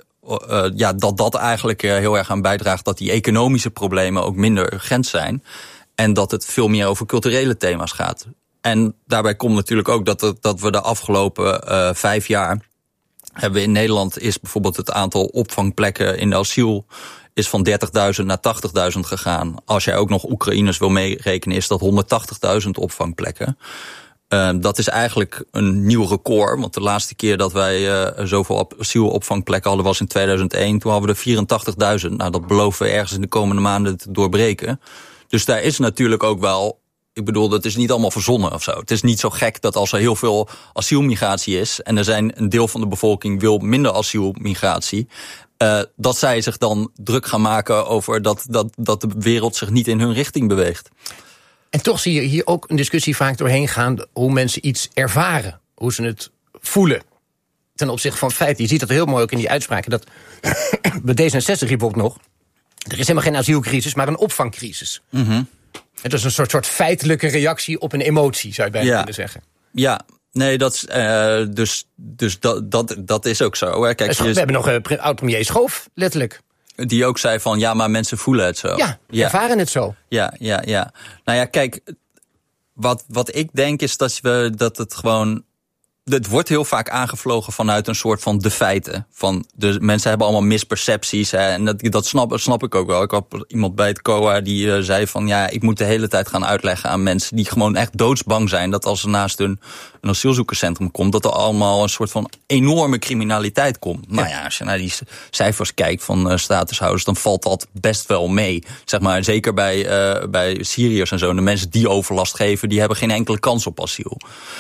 uh, ja, dat dat eigenlijk uh, heel erg aan bijdraagt dat die economische problemen ook minder urgent zijn. En dat het veel meer over culturele thema's gaat. En daarbij komt natuurlijk ook dat, het, dat we de afgelopen uh, vijf jaar hebben we in Nederland is bijvoorbeeld het aantal opvangplekken in de asiel is van dertigduizend naar tachtigduizend gegaan. Als jij ook nog Oekraïners wil meerekenen, is dat honderdtachtigduizend opvangplekken. Uh, dat is eigenlijk een nieuw record, want de laatste keer dat wij uh, zoveel asielopvangplekken hadden was in tweeduizend één. Toen hadden we er vierentachtigduizend. Nou, dat beloven we ergens in de komende maanden te doorbreken. Dus daar is natuurlijk ook wel, ik bedoel, dat is niet allemaal verzonnen of zo. Het is niet zo gek dat als er heel veel asielmigratie is en er zijn een deel van de bevolking wil minder asielmigratie, uh, dat zij zich dan druk gaan maken over dat, dat, dat de wereld zich niet in hun richting beweegt. En toch zie je hier ook een discussie vaak doorheen gaan hoe mensen iets ervaren, hoe ze het voelen ten opzichte van feiten. Je ziet dat heel mooi ook in die uitspraken, dat bij D zesenzestig riep ook nog, er is helemaal geen asielcrisis, maar een opvangcrisis. Mm-hmm. Het is een soort, soort feitelijke reactie op een emotie, zou je bijna ja. kunnen zeggen. Ja, nee, dat is, uh, dus, dus dat, dat, dat is ook zo. Hè. Kijk, we je, hebben nog uh, oud-premier Schoof, letterlijk. Die ook zei van, ja, maar mensen voelen het zo. Ja, ja. ervaren het zo. Ja, ja, ja. Nou ja, kijk, wat, wat ik denk is dat, we, dat het gewoon, het wordt heel vaak aangevlogen vanuit een soort van de feiten. Van de mensen hebben allemaal mispercepties. Hè, en dat, dat, snap, dat snap ik ook wel. Ik had iemand bij het C O A die uh, zei van, ja, ik moet de hele tijd gaan uitleggen aan mensen die gewoon echt doodsbang zijn dat als er naast hun een asielzoekerscentrum komt, dat er allemaal een soort van enorme criminaliteit komt. Ja. Nou ja, als je naar die cijfers kijkt van uh, statushouders, dan valt dat best wel mee. Zeg maar, zeker bij, uh, bij Syriërs en zo. De mensen die overlast geven, die hebben geen enkele kans op asiel.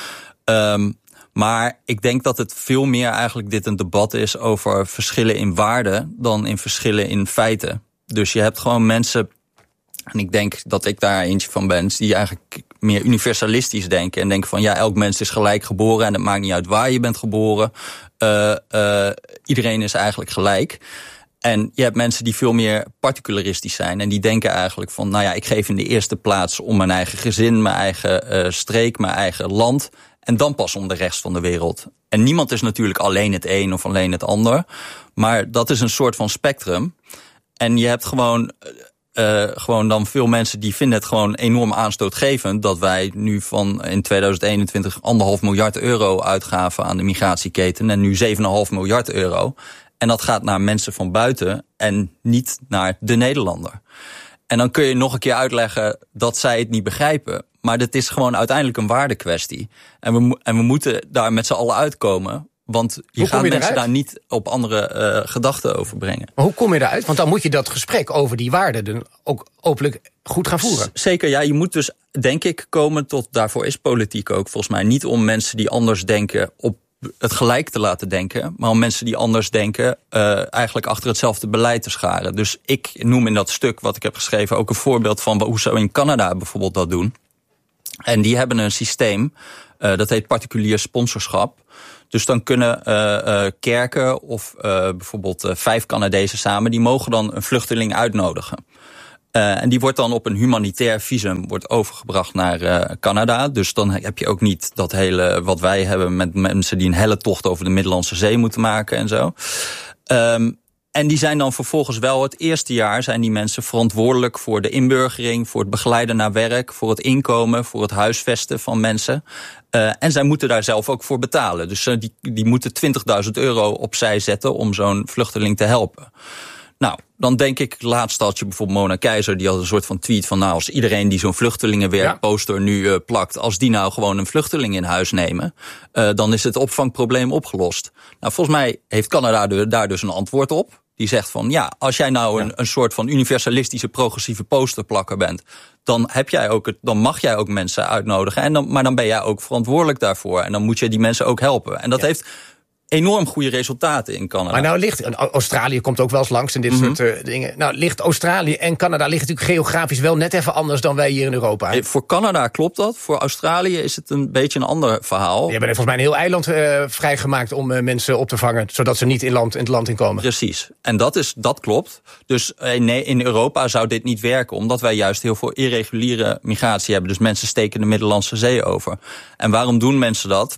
Um, Maar ik denk dat het veel meer eigenlijk dit een debat is over verschillen in waarden dan in verschillen in feiten. Dus je hebt gewoon mensen, en ik denk dat ik daar eentje van ben, die eigenlijk meer universalistisch denken. En denken van, ja, elk mens is gelijk geboren en het maakt niet uit waar je bent geboren. Uh, uh, iedereen is eigenlijk gelijk. En je hebt mensen die veel meer particularistisch zijn. En die denken eigenlijk van, nou ja, ik geef in de eerste plaats om mijn eigen gezin, mijn eigen uh, streek, mijn eigen land. En dan pas om de rest van de wereld. En niemand is natuurlijk alleen het een of alleen het ander. Maar dat is een soort van spectrum. En je hebt gewoon, uh, gewoon dan veel mensen die vinden het gewoon enorm aanstootgevend dat wij nu van in tweeduizend eenentwintig anderhalf miljard euro uitgaven aan de migratieketen. En nu zeven komma vijf miljard euro. En dat gaat naar mensen van buiten en niet naar de Nederlander. En dan kun je nog een keer uitleggen dat zij het niet begrijpen. Maar dit is gewoon uiteindelijk een waardekwestie. En we, en we moeten daar met z'n allen uitkomen. Want je gaat mensen eruit? daar niet op andere uh, gedachten over brengen. Maar hoe kom je eruit? Want dan moet je dat gesprek over die waarden ook openlijk goed gaan voeren. Z- zeker, ja. Je moet dus, denk ik, komen tot... Daarvoor is politiek ook volgens mij niet om mensen die anders denken op het gelijk te laten denken, maar om mensen die anders denken uh, eigenlijk achter hetzelfde beleid te scharen. Dus ik noem in dat stuk wat ik heb geschreven ook een voorbeeld van hoe ze in Canada bijvoorbeeld dat doen. En die hebben een systeem, uh, dat heet particulier sponsorschap. Dus dan kunnen uh, uh, kerken of uh, bijvoorbeeld uh, vijf Canadezen samen, die mogen dan een vluchteling uitnodigen. Uh, en die wordt dan op een humanitair visum wordt overgebracht naar uh, Canada. Dus dan heb je ook niet dat hele wat wij hebben met mensen die een helle tocht over de Middellandse Zee moeten maken en zo. Um, en die zijn dan vervolgens wel het eerste jaar zijn die mensen verantwoordelijk voor de inburgering, voor het begeleiden naar werk, voor het inkomen, voor het huisvesten van mensen. Uh, en zij moeten daar zelf ook voor betalen. Dus uh, die, die moeten twintigduizend euro opzij zetten om zo'n vluchteling te helpen. Nou, dan denk ik, laatst had je bijvoorbeeld Mona Keizer, die had een soort van tweet van, nou, als iedereen die zo'n vluchtelingenwerkposter nu uh, plakt, als die nou gewoon een vluchteling in huis nemen, uh, dan is het opvangprobleem opgelost. Nou, volgens mij heeft Canada de, daar dus een antwoord op. Die zegt van, ja, als jij nou een, ja. een soort van universalistische progressieve posterplakker bent, dan heb jij ook het, dan mag jij ook mensen uitnodigen. En dan, maar dan ben jij ook verantwoordelijk daarvoor. En dan moet je die mensen ook helpen. En dat ja. heeft enorm goede resultaten in Canada. Maar nou ligt, Australië komt ook wel eens langs in dit mm-hmm. soort uh, dingen. Nou ligt Australië en Canada ligt natuurlijk geografisch wel net even anders dan wij hier in Europa. Hey, voor Canada klopt dat. Voor Australië is het een beetje een ander verhaal. Je hebt volgens mij een heel eiland uh, vrijgemaakt om uh, mensen op te vangen, zodat ze niet in, land, in het land inkomen. Precies. En dat, is, dat klopt. Dus uh, nee, in Europa zou dit niet werken, omdat wij juist heel veel irreguliere migratie hebben. Dus mensen steken de Middellandse Zee over. En waarom doen mensen dat?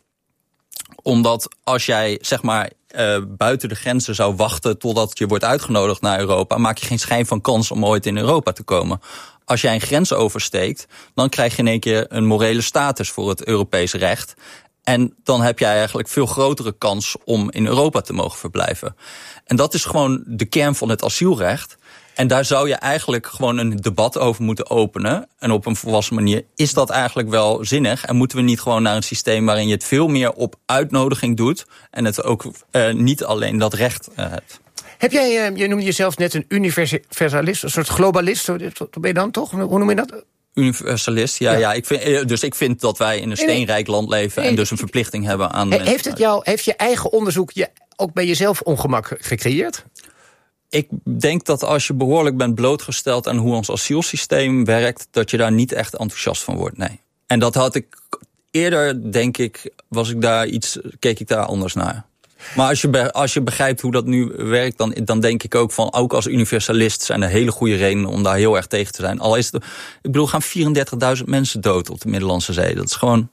Omdat als jij, zeg maar, uh, buiten de grenzen zou wachten totdat je wordt uitgenodigd naar Europa, maak je geen schijn van kans om ooit in Europa te komen. Als jij een grens oversteekt, dan krijg je in één keer een morele status voor het Europese recht. En dan heb jij eigenlijk veel grotere kans om in Europa te mogen verblijven. En dat is gewoon de kern van het asielrecht. En daar zou je eigenlijk gewoon een debat over moeten openen. En op een volwassen manier, is dat eigenlijk wel zinnig? En moeten we niet gewoon naar een systeem waarin je het veel meer op uitnodiging doet en het ook uh, niet alleen dat recht uh, hebt? Heb jij, uh, je noemde jezelf net een universalist, een soort globalist, ben je dan toch? Hoe noem je dat? Universalist, ja, ja. ja ik vind, dus ik vind dat wij in een steenrijk land leven en dus een verplichting hebben aan He, heeft het jou, heeft je eigen onderzoek je ook bij jezelf ongemak gecreëerd? Ik denk dat als je behoorlijk bent blootgesteld aan hoe ons asielsysteem werkt, dat je daar niet echt enthousiast van wordt, nee. En dat had ik eerder, denk ik, was ik daar iets, keek ik daar anders naar. Maar als je, als je begrijpt hoe dat nu werkt, dan, dan denk ik ook van, ook als universalist zijn er hele goede redenen om daar heel erg tegen te zijn. Al is het, ik bedoel, gaan vierendertigduizend mensen dood op de Middellandse Zee. Dat is gewoon.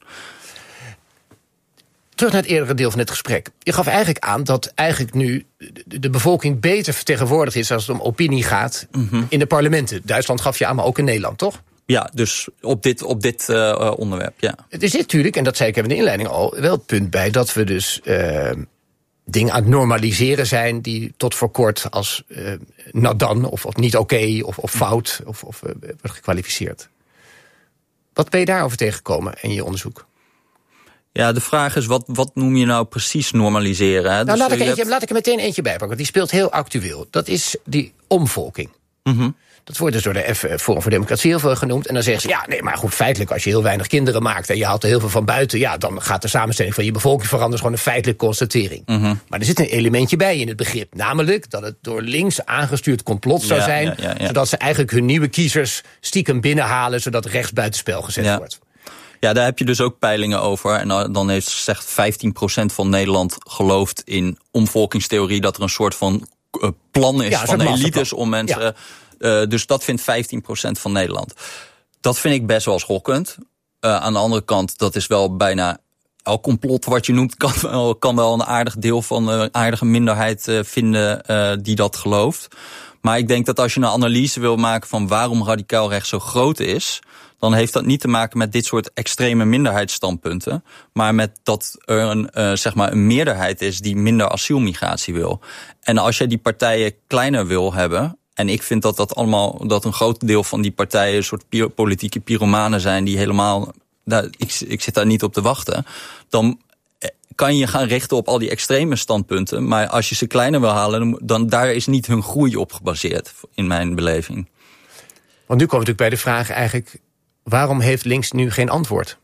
Terug naar het eerdere deel van dit gesprek. Je gaf eigenlijk aan dat eigenlijk nu de bevolking beter vertegenwoordigd is als het om opinie gaat mm-hmm. in de parlementen. Duitsland gaf je aan, maar ook in Nederland, toch? Ja, dus op dit, op dit uh, onderwerp, ja. Het is natuurlijk, en dat zei ik even in de inleiding al, wel het punt bij dat we dus uh, dingen aan het normaliseren zijn die tot voor kort als uh, nadan of, of niet oké okay, of, of fout of, of uh, wordt gekwalificeerd. Wat ben je daarover tegengekomen in je onderzoek? Ja, de vraag is, wat, wat noem je nou precies normaliseren? Hè? Nou, dus laat, ik eentje, hebt... laat ik er meteen eentje bij pakken. Die speelt heel actueel. Dat is die omvolking. Mm-hmm. Dat wordt dus door de F, Forum voor Democratie heel veel genoemd. En dan zeggen ze, ja, nee, maar goed, feitelijk, als je heel weinig kinderen maakt en je haalt er heel veel van buiten, ja, dan gaat de samenstelling van je bevolking veranderen. gewoon een feitelijke constatering. Mm-hmm. Maar er zit een elementje bij in het begrip. Namelijk dat het door links aangestuurd complot zou ja, zijn, ja, ja, ja. zodat ze eigenlijk hun nieuwe kiezers stiekem binnenhalen, zodat rechts buitenspel gezet ja. wordt. Ja, daar heb je dus ook peilingen over. En dan heeft zegt vijftien procent van Nederland gelooft in omvolkingstheorie, dat er een soort van uh, plan is ja, van elites om mensen. Ja. Uh, dus dat vindt vijftien procent van Nederland. Dat vind ik best wel schokkend. Uh, aan de andere kant, dat is wel bijna elk complot wat je noemt, kan wel, kan wel een aardig deel van een aardige minderheid uh, vinden uh, die dat gelooft. Maar ik denk dat als je een analyse wil maken van waarom radicaal rechts zo groot is, dan heeft dat niet te maken met dit soort extreme minderheidsstandpunten, maar met dat er een, uh, zeg maar een meerderheid is die minder asielmigratie wil. En als je die partijen kleiner wil hebben, en ik vind dat dat allemaal, dat een groot deel van die partijen een soort py- politieke pyromanen zijn die helemaal, nou, ik, ik zit daar niet op te wachten. Dan kan je gaan richten op al die extreme standpunten, maar als je ze kleiner wil halen, dan, dan daar is niet hun groei op gebaseerd, in mijn beleving. Want nu komen we natuurlijk bij de vraag eigenlijk, waarom heeft links nu geen antwoord?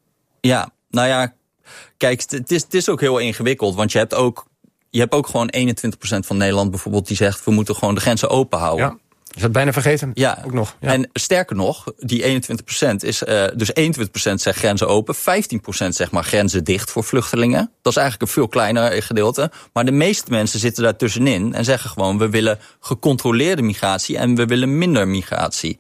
Ja, nou ja, kijk, het is, het is ook heel ingewikkeld, want je hebt ook, je hebt ook gewoon eenentwintig procent van Nederland bijvoorbeeld die zegt, we moeten gewoon de grenzen open houden. Ja. Is dat bijna vergeten? Ja, ook nog. Ja. En sterker nog, die eenentwintig procent is, uh, dus eenentwintig procent zegt grenzen open, vijftien procent zeg maar grenzen dicht voor vluchtelingen. Dat is eigenlijk een veel kleiner gedeelte. Maar de meeste mensen zitten daar tussenin en zeggen gewoon, we willen gecontroleerde migratie en we willen minder migratie.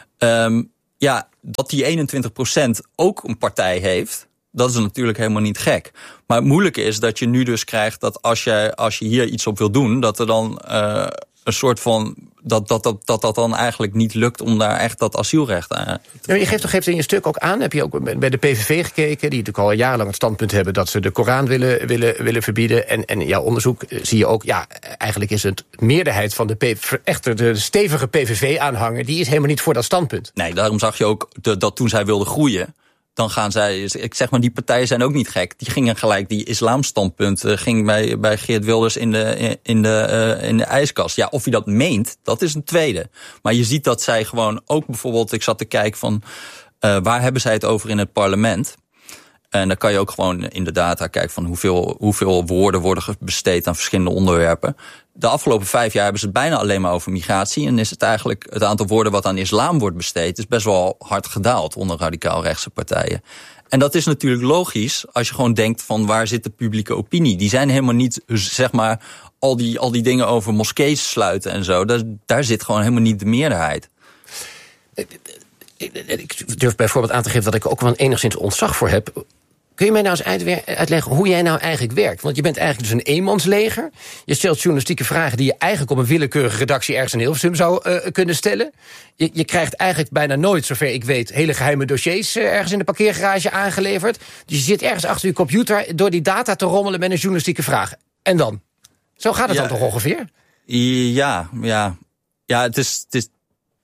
Um, ja, dat die eenentwintig procent ook een partij heeft, dat is natuurlijk helemaal niet gek. Maar het moeilijke is dat je nu dus krijgt dat als je, als je hier iets op wil doen, dat er dan uh, een soort van, dat dat, dat, dat dat dan eigenlijk niet lukt om daar echt dat asielrecht aan te ja, je geeft toch geeft in je stuk ook aan, heb je ook bij de P V V gekeken, die natuurlijk al jarenlang het standpunt hebben dat ze de Koran willen, willen, willen verbieden. En, en in jouw onderzoek zie je ook, ja, eigenlijk is het meerderheid van de, P, echt de stevige P V V-aanhanger, die is helemaal niet voor dat standpunt. Nee, daarom zag je ook de, dat toen zij wilden groeien, dan gaan zij, ik zeg maar, die partijen zijn ook niet gek. Die gingen gelijk, die islamstandpunt uh, ging bij, bij Geert Wilders in de, in, de, uh, in de ijskast. Ja, of hij dat meent, dat is een tweede. Maar je ziet dat zij gewoon ook bijvoorbeeld, ik zat te kijken van, uh, waar hebben zij het over in het parlement? En dan kan je ook gewoon in de data kijken van hoeveel, hoeveel woorden worden besteed aan verschillende onderwerpen. De afgelopen vijf jaar hebben ze het bijna alleen maar over migratie. En is het eigenlijk het aantal woorden wat aan islam wordt besteed is best wel hard gedaald onder radicaal-rechtse partijen. En dat is natuurlijk logisch als je gewoon denkt van waar zit de publieke opinie. Die zijn helemaal niet, zeg maar, al die, al die dingen over moskees sluiten en zo. Daar, daar zit gewoon helemaal niet de meerderheid. Ik durf bijvoorbeeld aan te geven dat ik ook wel enigszins ontzag voor heb. Kun je mij nou eens uitleggen hoe jij nou eigenlijk werkt? Want je bent eigenlijk dus een eenmansleger. Je stelt journalistieke vragen die je eigenlijk op een willekeurige redactie ergens in Hilversum zou uh, kunnen stellen. Je, je krijgt eigenlijk bijna nooit, zover ik weet, hele geheime dossiers uh, ergens in de parkeergarage aangeleverd. Dus je zit ergens achter je computer door die data te rommelen met een journalistieke vraag. En dan? Zo gaat het ja, dan toch ongeveer? Ja, ja. Ja, het is... Het is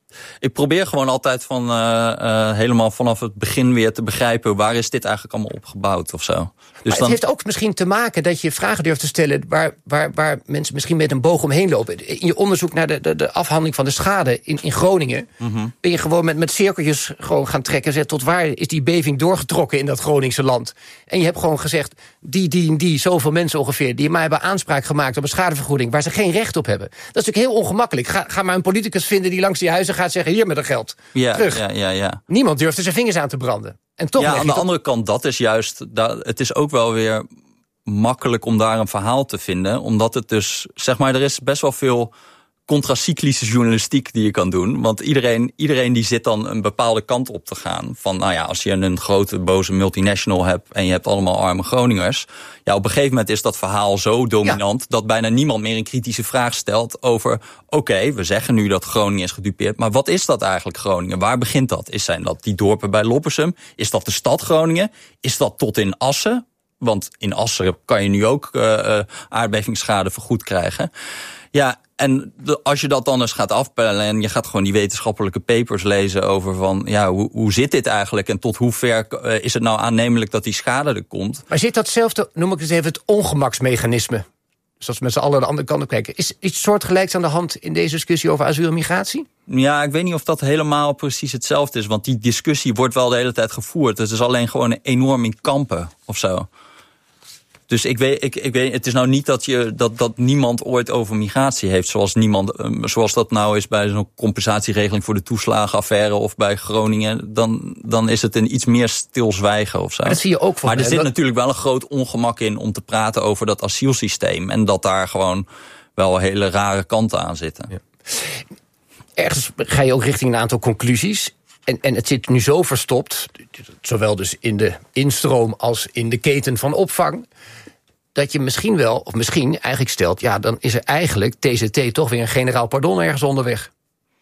Ik probeer gewoon altijd van uh, uh, helemaal vanaf het begin weer te begrijpen waar is dit eigenlijk allemaal opgebouwd of zo. Dus maar het dan... heeft ook misschien te maken dat je vragen durft te stellen waar, waar, waar mensen misschien met een boog omheen lopen. In je onderzoek naar de, de, de afhandeling van de schade in, in Groningen mm-hmm. ben je gewoon met, met cirkeltjes gewoon gaan trekken. Zeg, tot waar is die beving doorgetrokken in dat Groningse land? En je hebt gewoon gezegd, die, die en die, zoveel mensen ongeveer, die maar hebben aanspraak gemaakt op een schadevergoeding waar ze geen recht op hebben. Dat is natuurlijk heel ongemakkelijk. Ga, ga maar een politicus vinden die langs die huizen gaat zeggen, hier met dat geld. Ja, terug. Ja, ja, ja. Niemand durft er zijn vingers aan te branden. En toch ja, aan de toch... andere kant, dat is juist, dat, het is ook wel weer makkelijk om daar een verhaal te vinden. Omdat het dus, zeg maar, er is best wel veel contracyclische journalistiek die je kan doen. Want iedereen, iedereen die zit dan een bepaalde kant op te gaan. Van, nou ja, als je een grote boze multinational hebt en je hebt allemaal arme Groningers. Ja, op een gegeven moment is dat verhaal zo dominant ja. dat bijna niemand meer een kritische vraag stelt over, oké, okay, we zeggen nu dat Groningen is gedupeerd, maar wat is dat eigenlijk Groningen? Waar begint dat? Is zijn dat die dorpen bij Loppersum? Is dat de stad Groningen? Is dat tot in Assen? Want in Assen kan je nu ook uh, aardbevingsschade vergoed krijgen. Ja, en de, als je dat dan eens gaat afpellen en je gaat gewoon die wetenschappelijke papers lezen over van, ja, hoe, hoe zit dit eigenlijk en tot hoe ver uh, is het nou aannemelijk dat die schade er komt? Maar zit datzelfde, noem ik het even, het ongemaksmechanisme, zoals we met z'n allen de andere kant op kijken, is iets soortgelijks aan de hand in deze discussie over asiel en migratie? Ja, ik weet niet of dat helemaal precies hetzelfde is, want die discussie wordt wel de hele tijd gevoerd. Het is alleen gewoon enorm in kampen of zo. Dus ik weet, ik, ik weet, het is nou niet dat, je, dat, dat niemand ooit over migratie heeft. Zoals, niemand, zoals dat nou is bij zo'n compensatieregeling voor de toeslagenaffaire of bij Groningen. Dan, dan is het een iets meer stilzwijgen of zo. Maar dat zie je ook van. Maar er zit dat... natuurlijk wel een groot ongemak in om te praten over dat asielsysteem. En dat daar gewoon wel hele rare kanten aan zitten. Ja. Ergens ga je ook richting een aantal conclusies. En, en het zit nu zo verstopt, zowel dus in de instroom als in de keten van opvang, dat je misschien wel, of misschien eigenlijk stelt, ja, dan is er eigenlijk T Z T toch weer een generaal pardon ergens onderweg.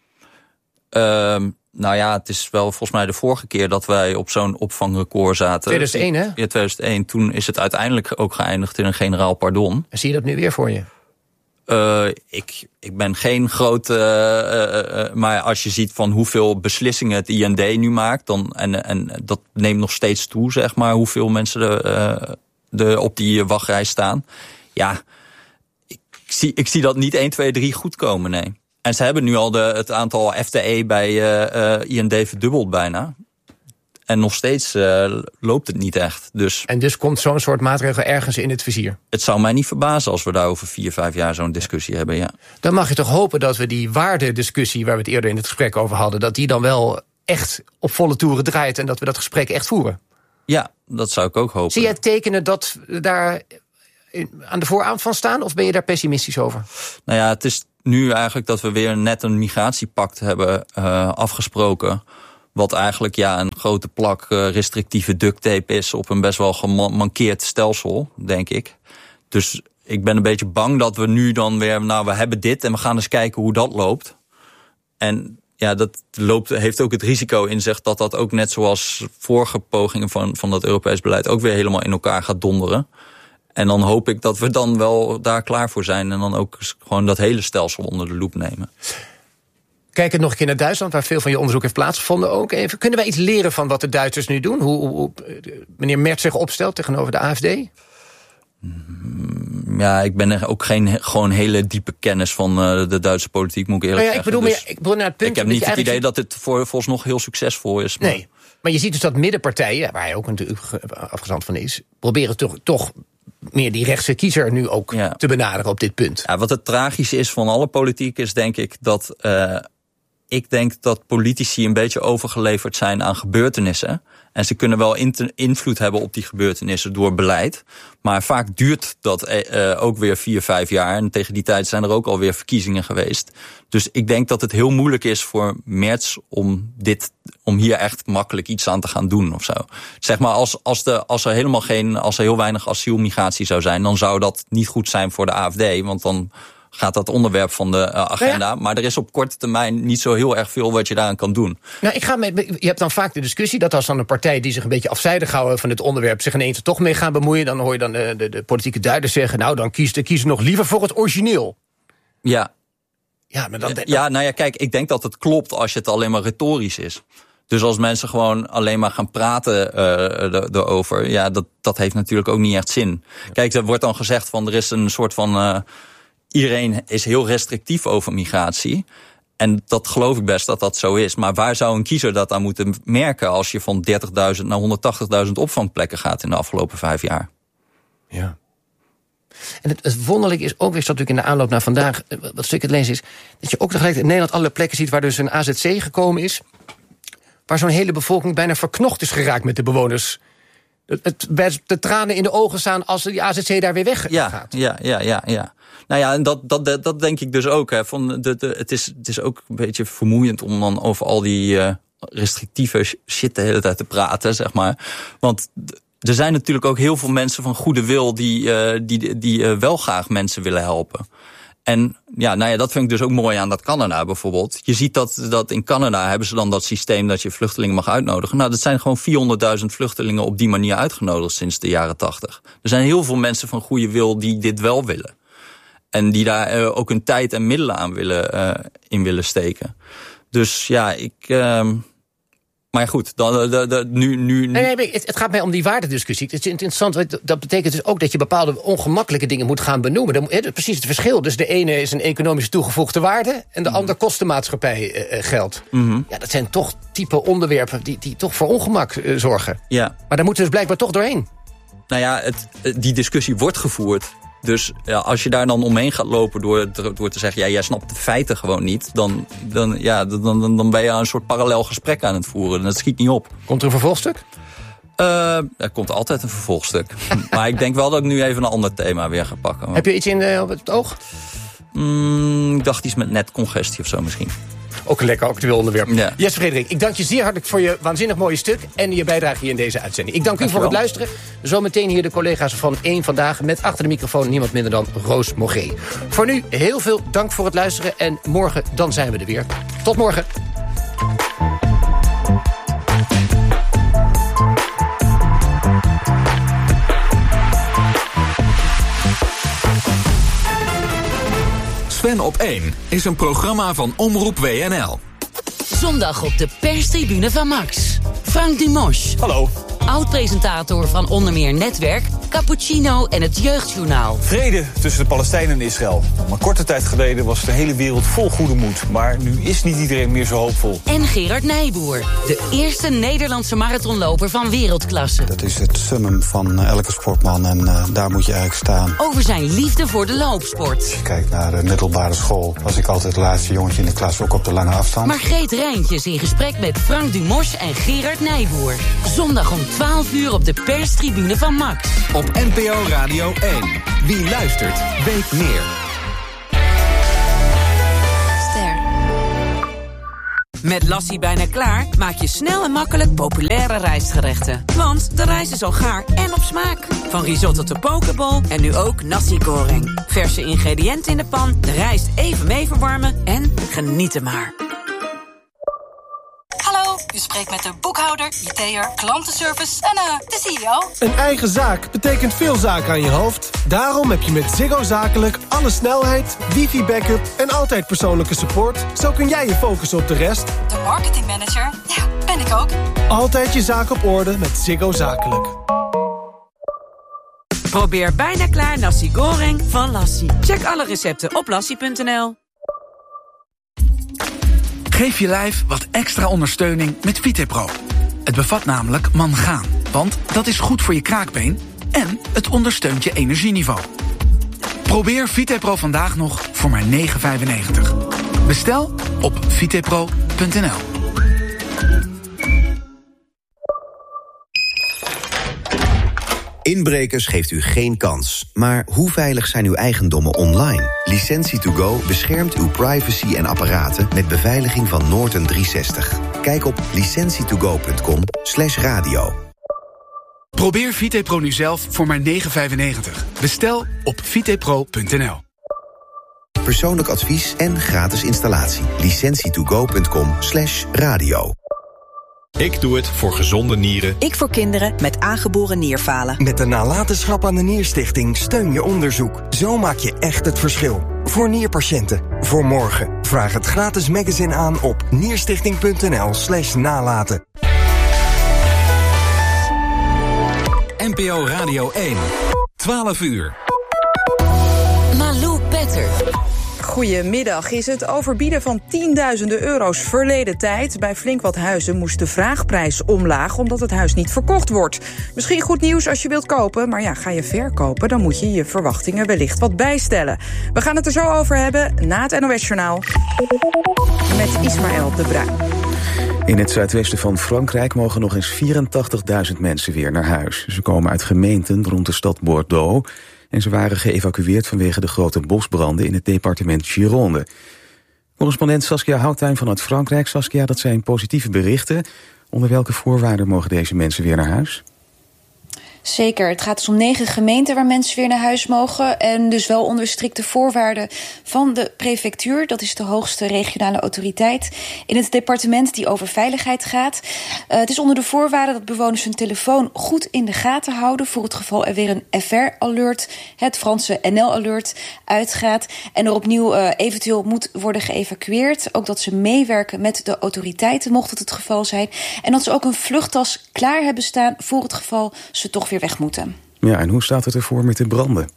Um, nou ja, het is wel volgens mij de vorige keer dat wij op zo'n opvangrecord zaten. tweeduizend één, hè? Ja, tweeduizend één. Toen is het uiteindelijk ook geëindigd in een generaal pardon. En zie je dat nu weer voor je? Uh, ik, ik ben geen grote... Uh, uh, maar als je ziet van hoeveel beslissingen het I N D nu maakt... Dan, en, en dat neemt nog steeds toe, zeg maar... hoeveel mensen er, uh, de, op die wachtrij staan. Ja, ik zie, ik zie dat niet één, twee, drie goed komen, nee. En ze hebben nu al de, het aantal F T E bij uh, uh, I N D verdubbeld bijna... En nog steeds uh, loopt het niet echt. Dus en dus komt zo'n soort maatregel ergens in het vizier? Het zou mij niet verbazen als we daar over vier, vijf jaar zo'n discussie hebben, ja. Dan mag je toch hopen dat we die waardediscussie... waar we het eerder in het gesprek over hadden... dat die dan wel echt op volle toeren draait... en dat we dat gesprek echt voeren? Ja, dat zou ik ook hopen. Zie jij tekenen dat we daar aan de vooravond van staan... of ben je daar pessimistisch over? Nou ja, het is nu eigenlijk dat we weer net een migratiepact hebben uh, afgesproken... Wat eigenlijk ja, een grote plak uh, restrictieve duct tape is... op een best wel gemankeerd stelsel, denk ik. Dus ik ben een beetje bang dat we nu dan weer... nou, we hebben dit en we gaan eens kijken hoe dat loopt. En ja, dat loopt, heeft ook het risico in zich... dat dat ook net zoals vorige pogingen van, van dat Europees beleid... ook weer helemaal in elkaar gaat donderen. En dan hoop ik dat we dan wel daar klaar voor zijn... en dan ook gewoon dat hele stelsel onder de loep nemen. Kijk het nog een keer naar Duitsland, waar veel van je onderzoek heeft plaatsgevonden ook. Even, kunnen wij iets leren van wat de Duitsers nu doen? Hoe, hoe, hoe meneer Merz zich opstelt tegenover de A F D? Ja, ik ben er ook geen gewoon hele diepe kennis van uh, de Duitse politiek, moet ik eerlijk nou ja, zeggen. Ik bedoel, dus meer, ik bedoel naar het punt... Ik heb niet het idee ziet... dat het voor, volgens nog heel succesvol is. Maar... Nee, maar je ziet dus dat middenpartijen, waar hij ook natuurlijk afgezand van is... proberen toch, toch meer die rechtse kiezer nu ook ja. te benaderen op dit punt. Ja, wat het tragische is van alle politiek is, denk ik, dat... Uh, Ik denk dat politici een beetje overgeleverd zijn aan gebeurtenissen. En ze kunnen wel invloed hebben op die gebeurtenissen door beleid. Maar vaak duurt dat uh, ook weer vier, vijf jaar. En tegen die tijd zijn er ook alweer verkiezingen geweest. Dus ik denk dat het heel moeilijk is voor Merz om, dit, om hier echt makkelijk iets aan te gaan doen of zo. Zeg maar, als, als, de, als er helemaal geen, als er heel weinig asielmigratie zou zijn, dan zou dat niet goed zijn voor de A F D. Want dan gaat dat onderwerp van de uh, agenda. Ja. Maar er is op korte termijn niet zo heel erg veel wat je daaraan kan doen. Nou, ik ga met, je hebt dan vaak de discussie dat als dan een partij die zich een beetje afzijdig houden van het onderwerp zich ineens er toch mee gaan bemoeien, dan hoor je dan de, de, de politieke duiders zeggen, nou, dan kies, kies nog liever voor het origineel. Ja. Ja, maar dan, dan... ja, nou ja, kijk, ik denk dat het klopt als je het alleen maar retorisch is. Dus als mensen gewoon alleen maar gaan praten uh, erover, ja, dat, dat heeft natuurlijk ook niet echt zin. Kijk, er wordt dan gezegd van er is een soort van Uh, iedereen is heel restrictief over migratie. En dat geloof ik best dat dat zo is. Maar waar zou een kiezer dat aan moeten merken als je van dertigduizend naar honderdtachtigduizend opvangplekken gaat in de afgelopen vijf jaar? Ja. En het, het wonderlijke is ook weer, dat natuurlijk in de aanloop naar vandaag, wat stuk het lezen is, dat je ook tegelijk in Nederland alle plekken ziet waar dus een A Z C gekomen is, waar zo'n hele bevolking bijna verknocht is geraakt met de bewoners. Het, het, de tranen in de ogen staan als die A Z C daar weer weg ja, gaat. Ja, ja, ja, ja. Nou ja, en dat, dat, dat, dat denk ik dus ook. Hè. Van de, de, het, is, het is ook een beetje vermoeiend om dan over al die uh, restrictieve shit de hele tijd te praten, zeg maar. Want er zijn natuurlijk ook heel veel mensen van goede wil die, uh, die, die uh, wel graag mensen willen helpen. En ja, nou ja, dat vind ik dus ook mooi aan dat Canada bijvoorbeeld. Je ziet dat, dat in Canada hebben ze dan dat systeem dat je vluchtelingen mag uitnodigen. Nou, dat zijn gewoon vierhonderdduizend vluchtelingen op die manier uitgenodigd sinds de jaren tachtig. Er zijn heel veel mensen van goede wil die dit wel willen. En die daar uh, ook hun tijd en middelen aan willen, uh, in willen steken. Dus ja, ik... Uh, maar goed, dan, de, de, nu... nu nee, nee, het, het gaat mij om die waardediscussie. Het is interessant, dat betekent dus ook dat je bepaalde ongemakkelijke dingen moet gaan benoemen. Dan, he, precies het verschil. Dus de ene is een economisch toegevoegde waarde en de mm-hmm. ander kost de maatschappij uh, geld. Mm-hmm. Ja, dat zijn toch type onderwerpen die, die toch voor ongemak uh, zorgen. Ja. Maar daar moeten we dus blijkbaar toch doorheen. Nou ja, het, die discussie wordt gevoerd. Dus ja, als je daar dan omheen gaat lopen door, door te zeggen, ja, jij snapt de feiten gewoon niet, dan, dan, ja, dan, dan, dan ben je een soort parallel gesprek aan het voeren. En dat schiet niet op. Komt er een vervolgstuk? Uh, er komt altijd een vervolgstuk. Maar ik denk wel dat ik nu even een ander thema weer ga pakken. Want... Heb je iets in uh, op het oog? Mm, ik dacht iets met netcongestie of zo misschien. Ook een lekker actueel onderwerp. Ja. Jesse Frederik, ik dank je zeer hartelijk voor je waanzinnig mooie stuk en je bijdrage hier in deze uitzending. Ik dank u voor het luisteren. Zometeen hier de collega's van één Vandaag met achter de microfoon niemand minder dan Roos Mogé. Voor nu heel veel dank voor het luisteren en morgen dan zijn we er weer. Tot morgen. Sven op één is een programma van Omroep W N L. Zondag op de perstribune van Max. Frank Dumos. Hallo. Oud-presentator van onder meer Netwerk, Cappuccino en het Jeugdjournaal. Vrede tussen de Palestijnen en Israël. Maar korte tijd geleden was de hele wereld vol goede moed. Maar nu is niet iedereen meer zo hoopvol. En Gerard Nijboer, de eerste Nederlandse marathonloper van wereldklasse. Dat is het summum van elke sportman en uh, daar moet je eigenlijk staan. Over zijn liefde voor de loopsport. Als je kijkt naar de middelbare school, was ik altijd het laatste jongetje in de klas, ook op de lange afstand. Margreet Rijntjes in gesprek met Frank Dumos en Gerard Nijboer. Zondag om twaalf uur op de perstribune van Max. Op N P O Radio één. Wie luistert, weet meer. Ster. Met Lassie bijna klaar maak je snel en makkelijk populaire rijstgerechten. Want de rijst is al gaar en op smaak. Van risotto tot pokeball en nu ook nasi goreng. Verse ingrediënten in de pan, de rijst even mee verwarmen en genieten maar. Hallo, u spreekt met de boekhouder, I T'er, klantenservice en uh, de C E O. Een eigen zaak betekent veel zaken aan je hoofd. Daarom heb je met Ziggo Zakelijk alle snelheid, wifi-backup en altijd persoonlijke support. Zo kun jij je focussen op de rest. De marketingmanager, ja, ben ik ook. Altijd je zaak op orde met Ziggo Zakelijk. Probeer bijna klaar nasi goreng van Lassie. Check alle recepten op lassie punt n l. Geef je lijf wat extra ondersteuning met VitePro. Het bevat namelijk mangaan, want dat is goed voor je kraakbeen en het ondersteunt je energieniveau. Probeer VitePro vandaag nog voor maar negen vijfennegentig. Bestel op vitepro punt n l. Inbrekers geeft u geen kans. Maar hoe veilig zijn uw eigendommen online? Licentie to go beschermt uw privacy en apparaten met beveiliging van Norton driehonderdzestig. Kijk op licentie to go punt com slash radio. Probeer VitePro nu zelf voor maar negen vijfennegentig. Bestel op vitepro punt n l. Persoonlijk advies en gratis installatie. licentie to go punt com slash radio. Ik doe het voor gezonde nieren. Ik voor kinderen met aangeboren nierfalen. Met de nalatenschap aan de Nierstichting steun je onderzoek. Zo maak je echt het verschil. Voor nierpatiënten. Voor morgen. Vraag het gratis magazine aan op nierstichting punt n l slash nalaten. N P O Radio één. twaalf uur. Malou Petter. Goedemiddag. Is het overbieden van tienduizenden euro's verleden tijd? Bij flink wat huizen moest de vraagprijs omlaag omdat het huis niet verkocht wordt. Misschien goed nieuws als je wilt kopen, maar ja, ga je verkopen, dan moet je je verwachtingen wellicht wat bijstellen. We gaan het er zo over hebben na het N O S-journaal met Ismaël de Bruin. In het zuidwesten van Frankrijk mogen nog eens vierentachtigduizend mensen weer naar huis. Ze komen uit gemeenten rond de stad Bordeaux en ze waren geëvacueerd vanwege de grote bosbranden in het departement Gironde. Correspondent Saskia Houttuin vanuit Frankrijk. Saskia, dat zijn positieve berichten. Onder welke voorwaarden mogen deze mensen weer naar huis? Zeker, het gaat dus om negen gemeenten waar mensen weer naar huis mogen. En dus wel onder strikte voorwaarden van de prefectuur. Dat is de hoogste regionale autoriteit in het departement die over veiligheid gaat. Uh, het is onder de voorwaarden dat bewoners hun telefoon goed in de gaten houden voor het geval er weer een F R-alert, het Franse N L-alert, uitgaat. En er opnieuw uh, eventueel moet worden geëvacueerd. Ook dat ze meewerken met de autoriteiten, mocht het het geval zijn. En dat ze ook een vluchttas klaar hebben staan voor het geval ze toch weer weg moeten. Ja, en hoe staat het ervoor met de branden?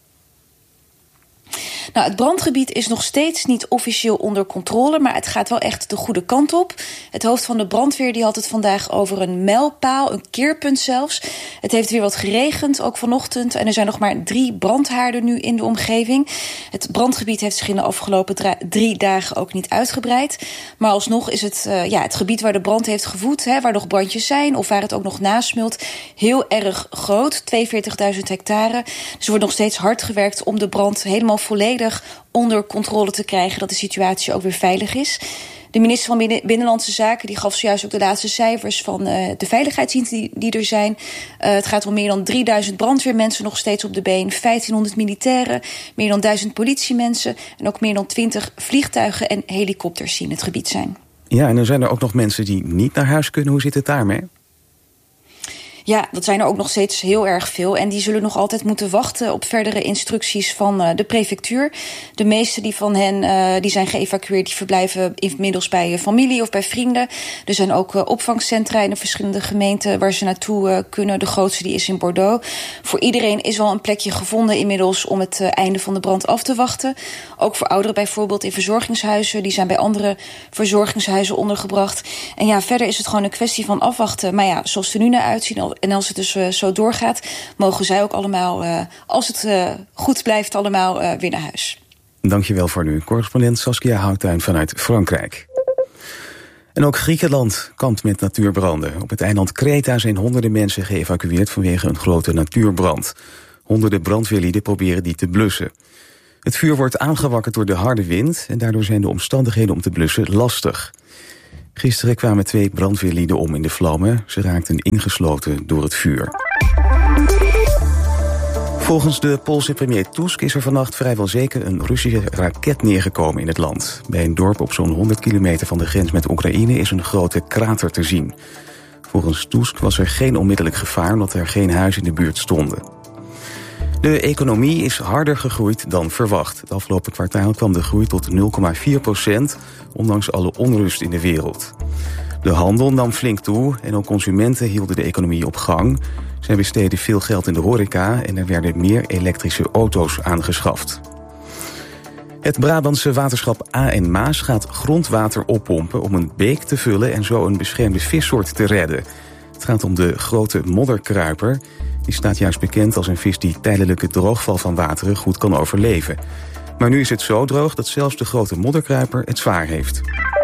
Nou, het brandgebied is nog steeds niet officieel onder controle, maar het gaat wel echt de goede kant op. Het hoofd van de brandweer die had het vandaag over een mijlpaal, een keerpunt zelfs. Het heeft weer wat geregend, ook vanochtend. En er zijn nog maar drie brandhaarden nu in de omgeving. Het brandgebied heeft zich in de afgelopen dra- drie dagen ook niet uitgebreid. Maar alsnog is het, uh, ja, het gebied waar de brand heeft gevoed, hè, waar nog brandjes zijn of waar het ook nog nasmult, heel erg groot. tweeënveertigduizend hectare. Dus er wordt nog steeds hard gewerkt om de brand helemaal volledig onder controle te krijgen, dat de situatie ook weer veilig is. De minister van Binnen- Binnenlandse Zaken die gaf zojuist ook de laatste cijfers van uh, de veiligheidsdiensten die, die er zijn. Uh, het gaat om meer dan drieduizend brandweermensen nog steeds op de been, vijftienhonderd militairen, meer dan duizend politiemensen en ook meer dan twintig vliegtuigen en helikopters die in het gebied zijn. Ja, en dan zijn er ook nog mensen die niet naar huis kunnen. Hoe zit het daarmee? Ja, dat zijn er ook nog steeds heel erg veel. En die zullen nog altijd moeten wachten op verdere instructies van uh, de prefectuur. De meeste die van hen uh, die zijn geëvacueerd, die verblijven inmiddels bij familie of bij vrienden. Er zijn ook uh, opvangcentra in de verschillende gemeenten waar ze naartoe uh, kunnen. De grootste die is in Bordeaux. Voor iedereen is wel een plekje gevonden inmiddels om het uh, einde van de brand af te wachten. Ook voor ouderen bijvoorbeeld in verzorgingshuizen. Die zijn bij andere verzorgingshuizen ondergebracht. En ja, verder is het gewoon een kwestie van afwachten. Maar ja, zoals het er nu naar uitziet en als het dus uh, zo doorgaat, mogen zij ook allemaal, uh, als het uh, goed blijft, allemaal uh, weer naar huis. Dankjewel voor nu. Correspondent Saskia Houttuin vanuit Frankrijk. En ook Griekenland kampt met natuurbranden. Op het eiland Kreta zijn honderden mensen geëvacueerd vanwege een grote natuurbrand. Honderden brandweerlieden proberen die te blussen. Het vuur wordt aangewakkerd door de harde wind en daardoor zijn de omstandigheden om te blussen lastig. Gisteren kwamen twee brandweerlieden om in de vlammen. Ze raakten ingesloten door het vuur. Volgens de Poolse premier Tusk is er vannacht vrijwel zeker een Russische raket neergekomen in het land. Bij een dorp op zo'n honderd kilometer van de grens met Oekraïne is een grote krater te zien. Volgens Tusk was er geen onmiddellijk gevaar omdat er geen huizen in de buurt stonden. De economie is harder gegroeid dan verwacht. Het afgelopen kwartaal kwam de groei tot nul komma vier procent, ondanks alle onrust in de wereld. De handel nam flink toe en ook consumenten hielden de economie op gang. Zij besteden veel geld in de horeca en er werden meer elektrische auto's aangeschaft. Het Brabantse waterschap A en Maas gaat grondwater oppompen om een beek te vullen en zo een beschermde vissoort te redden. Het gaat om de grote modderkruiper. Die staat juist bekend als een vis die tijdelijke droogval van wateren goed kan overleven. Maar nu is het zo droog dat zelfs de grote modderkruiper het zwaar heeft.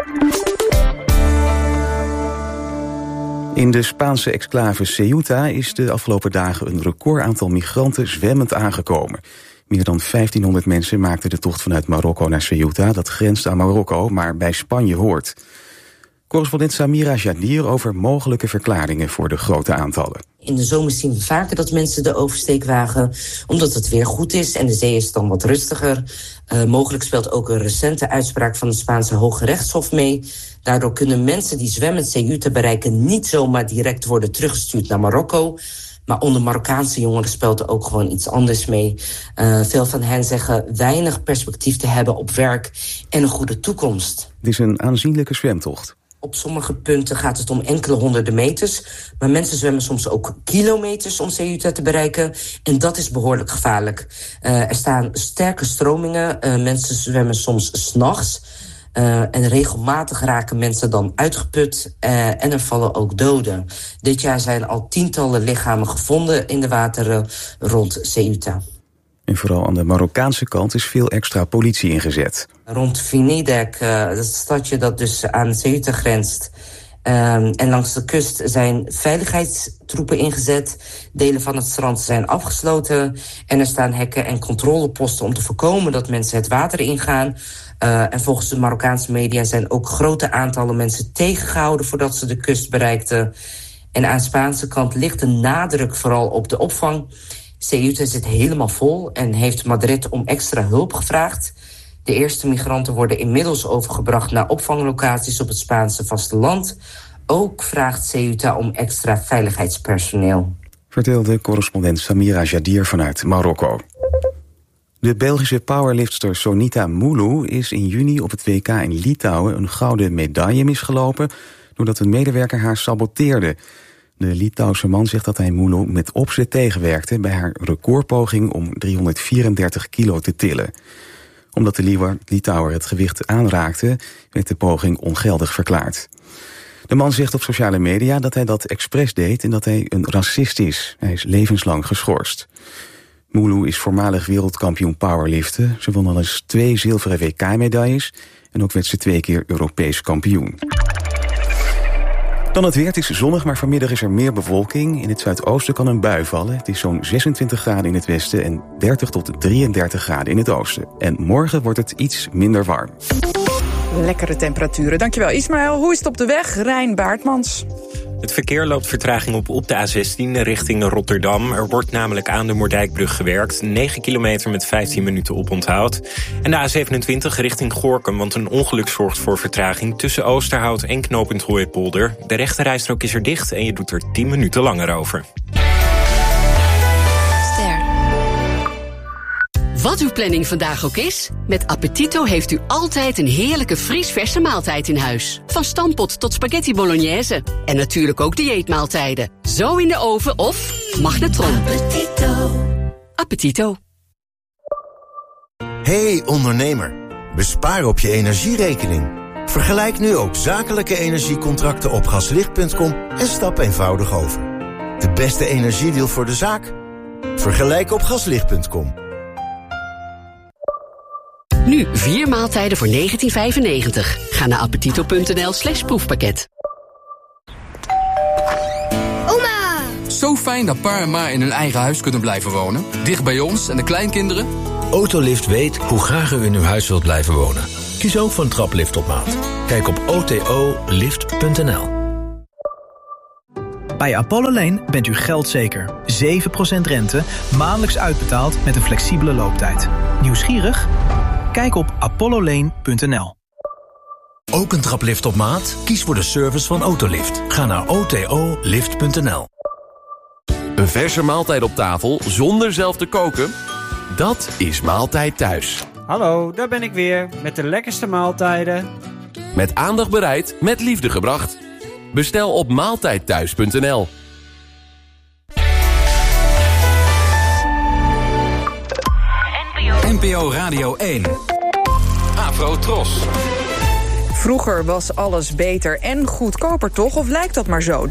In de Spaanse exclave Ceuta is de afgelopen dagen een record aantal migranten zwemmend aangekomen. Meer dan vijftienhonderd mensen maakten de tocht vanuit Marokko naar Ceuta. Dat grenst aan Marokko, maar bij Spanje hoort. Correspondent Samira Jadier over mogelijke verklaringen voor de grote aantallen. In de zomer zien we vaker dat mensen de oversteek wagen, omdat het weer goed is en de zee is dan wat rustiger. Uh, mogelijk speelt ook een recente uitspraak van het Spaanse Hoge Rechtshof mee. Daardoor kunnen mensen die zwemmend Ceuta bereiken niet zomaar direct worden teruggestuurd naar Marokko. Maar onder Marokkaanse jongeren speelt er ook gewoon iets anders mee. Uh, veel van hen zeggen weinig perspectief te hebben op werk en een goede toekomst. Het is een aanzienlijke zwemtocht. Op sommige punten gaat het om enkele honderden meters. Maar mensen zwemmen soms ook kilometers om Ceuta te bereiken. En dat is behoorlijk gevaarlijk. Uh, er staan sterke stromingen. Uh, mensen zwemmen soms 's nachts. Uh, en regelmatig raken mensen dan uitgeput. Uh, en er vallen ook doden. Dit jaar zijn al tientallen lichamen gevonden in de wateren rond Ceuta. En vooral aan de Marokkaanse kant is veel extra politie ingezet. Rond Vinidec, uh, dat is het stadje dat dus aan Ceuta grenst. Um, en langs de kust zijn veiligheidstroepen ingezet. Delen van het strand zijn afgesloten. En er staan hekken en controleposten om te voorkomen dat mensen het water ingaan. Uh, en volgens de Marokkaanse media zijn ook grote aantallen mensen tegengehouden voordat ze de kust bereikten. En aan de Spaanse kant ligt de nadruk vooral op de opvang. Ceuta zit helemaal vol en heeft Madrid om extra hulp gevraagd. De eerste migranten worden inmiddels overgebracht naar opvanglocaties op het Spaanse vasteland. Ook vraagt Ceuta om extra veiligheidspersoneel. Vertelde correspondent Samira Jadier vanuit Marokko. De Belgische powerlifter Sonita Moulou is in juni op het W K in Litouwen een gouden medaille misgelopen doordat een medewerker haar saboteerde. De Litouwse man zegt dat hij Moulou met opzet tegenwerkte bij haar recordpoging om driehonderdvierendertig kilo te tillen. Omdat de Litouwer het gewicht aanraakte, werd de poging ongeldig verklaard. De man zegt op sociale media dat hij dat expres deed en dat hij een racist is. Hij is levenslang geschorst. Moulou is voormalig wereldkampioen powerliften. Ze won al eens twee zilveren W K-medailles en ook werd ze twee keer Europees kampioen. Dan het weer. Het is zonnig, maar vanmiddag is er meer bewolking. In het zuidoosten kan een bui vallen. Het is zo'n zesentwintig graden in het westen en dertig tot drieëndertig graden in het oosten. En morgen wordt het iets minder warm. lekkere temperaturen. Dankjewel Ismaël. Hoe is het op de weg? Rijn Baartmans. Het verkeer loopt vertraging op op de A zestien richting Rotterdam. Er wordt namelijk aan de Moerdijkbrug gewerkt. negen kilometer met vijftien minuten oponthoud. En de A zevenentwintig richting Gorinchem, want een ongeluk zorgt voor vertraging tussen Oosterhout en knooppunt Hooipolder. De rechterrijstrook is er dicht en je doet er tien minuten langer over. Wat uw planning vandaag ook is, met Appetito heeft u altijd een heerlijke vriesverse maaltijd in huis. Van stampot tot spaghetti bolognese. En natuurlijk ook dieetmaaltijden. Zo in de oven of magnetron. Appetito. Appetito. Hey ondernemer, bespaar op je energierekening. Vergelijk nu ook zakelijke energiecontracten op gaslicht punt com en stap eenvoudig over. De beste energiedeal voor de zaak? Vergelijk op gaslicht punt com. Nu vier maaltijden voor negentien vijfennegentig. Ga naar appetito.nl slash proefpakket. Oma! Zo fijn dat pa en ma in hun eigen huis kunnen blijven wonen. Dicht bij ons en de kleinkinderen. Autolift weet hoe graag u in uw huis wilt blijven wonen. Kies ook voor een traplift op maat. Kijk op o t o lift punt n l. Bij Apollo Lane bent u geldzeker. zeven procent rente, maandelijks uitbetaald met een flexibele looptijd. Nieuwsgierig? Kijk op apollo lane punt n l. Ook een traplift op maat? Kies voor de service van Autolift. Ga naar o t o lift punt n l. Een verse maaltijd op tafel zonder zelf te koken? Dat is Maaltijd Thuis. Hallo, daar ben ik weer met de lekkerste maaltijden. Met aandacht bereid, met liefde gebracht. Bestel op maaltijdthuis punt n l. N P O Radio één. Afro Tros. Vroeger was alles beter en goedkoper, toch? Of lijkt dat maar zo?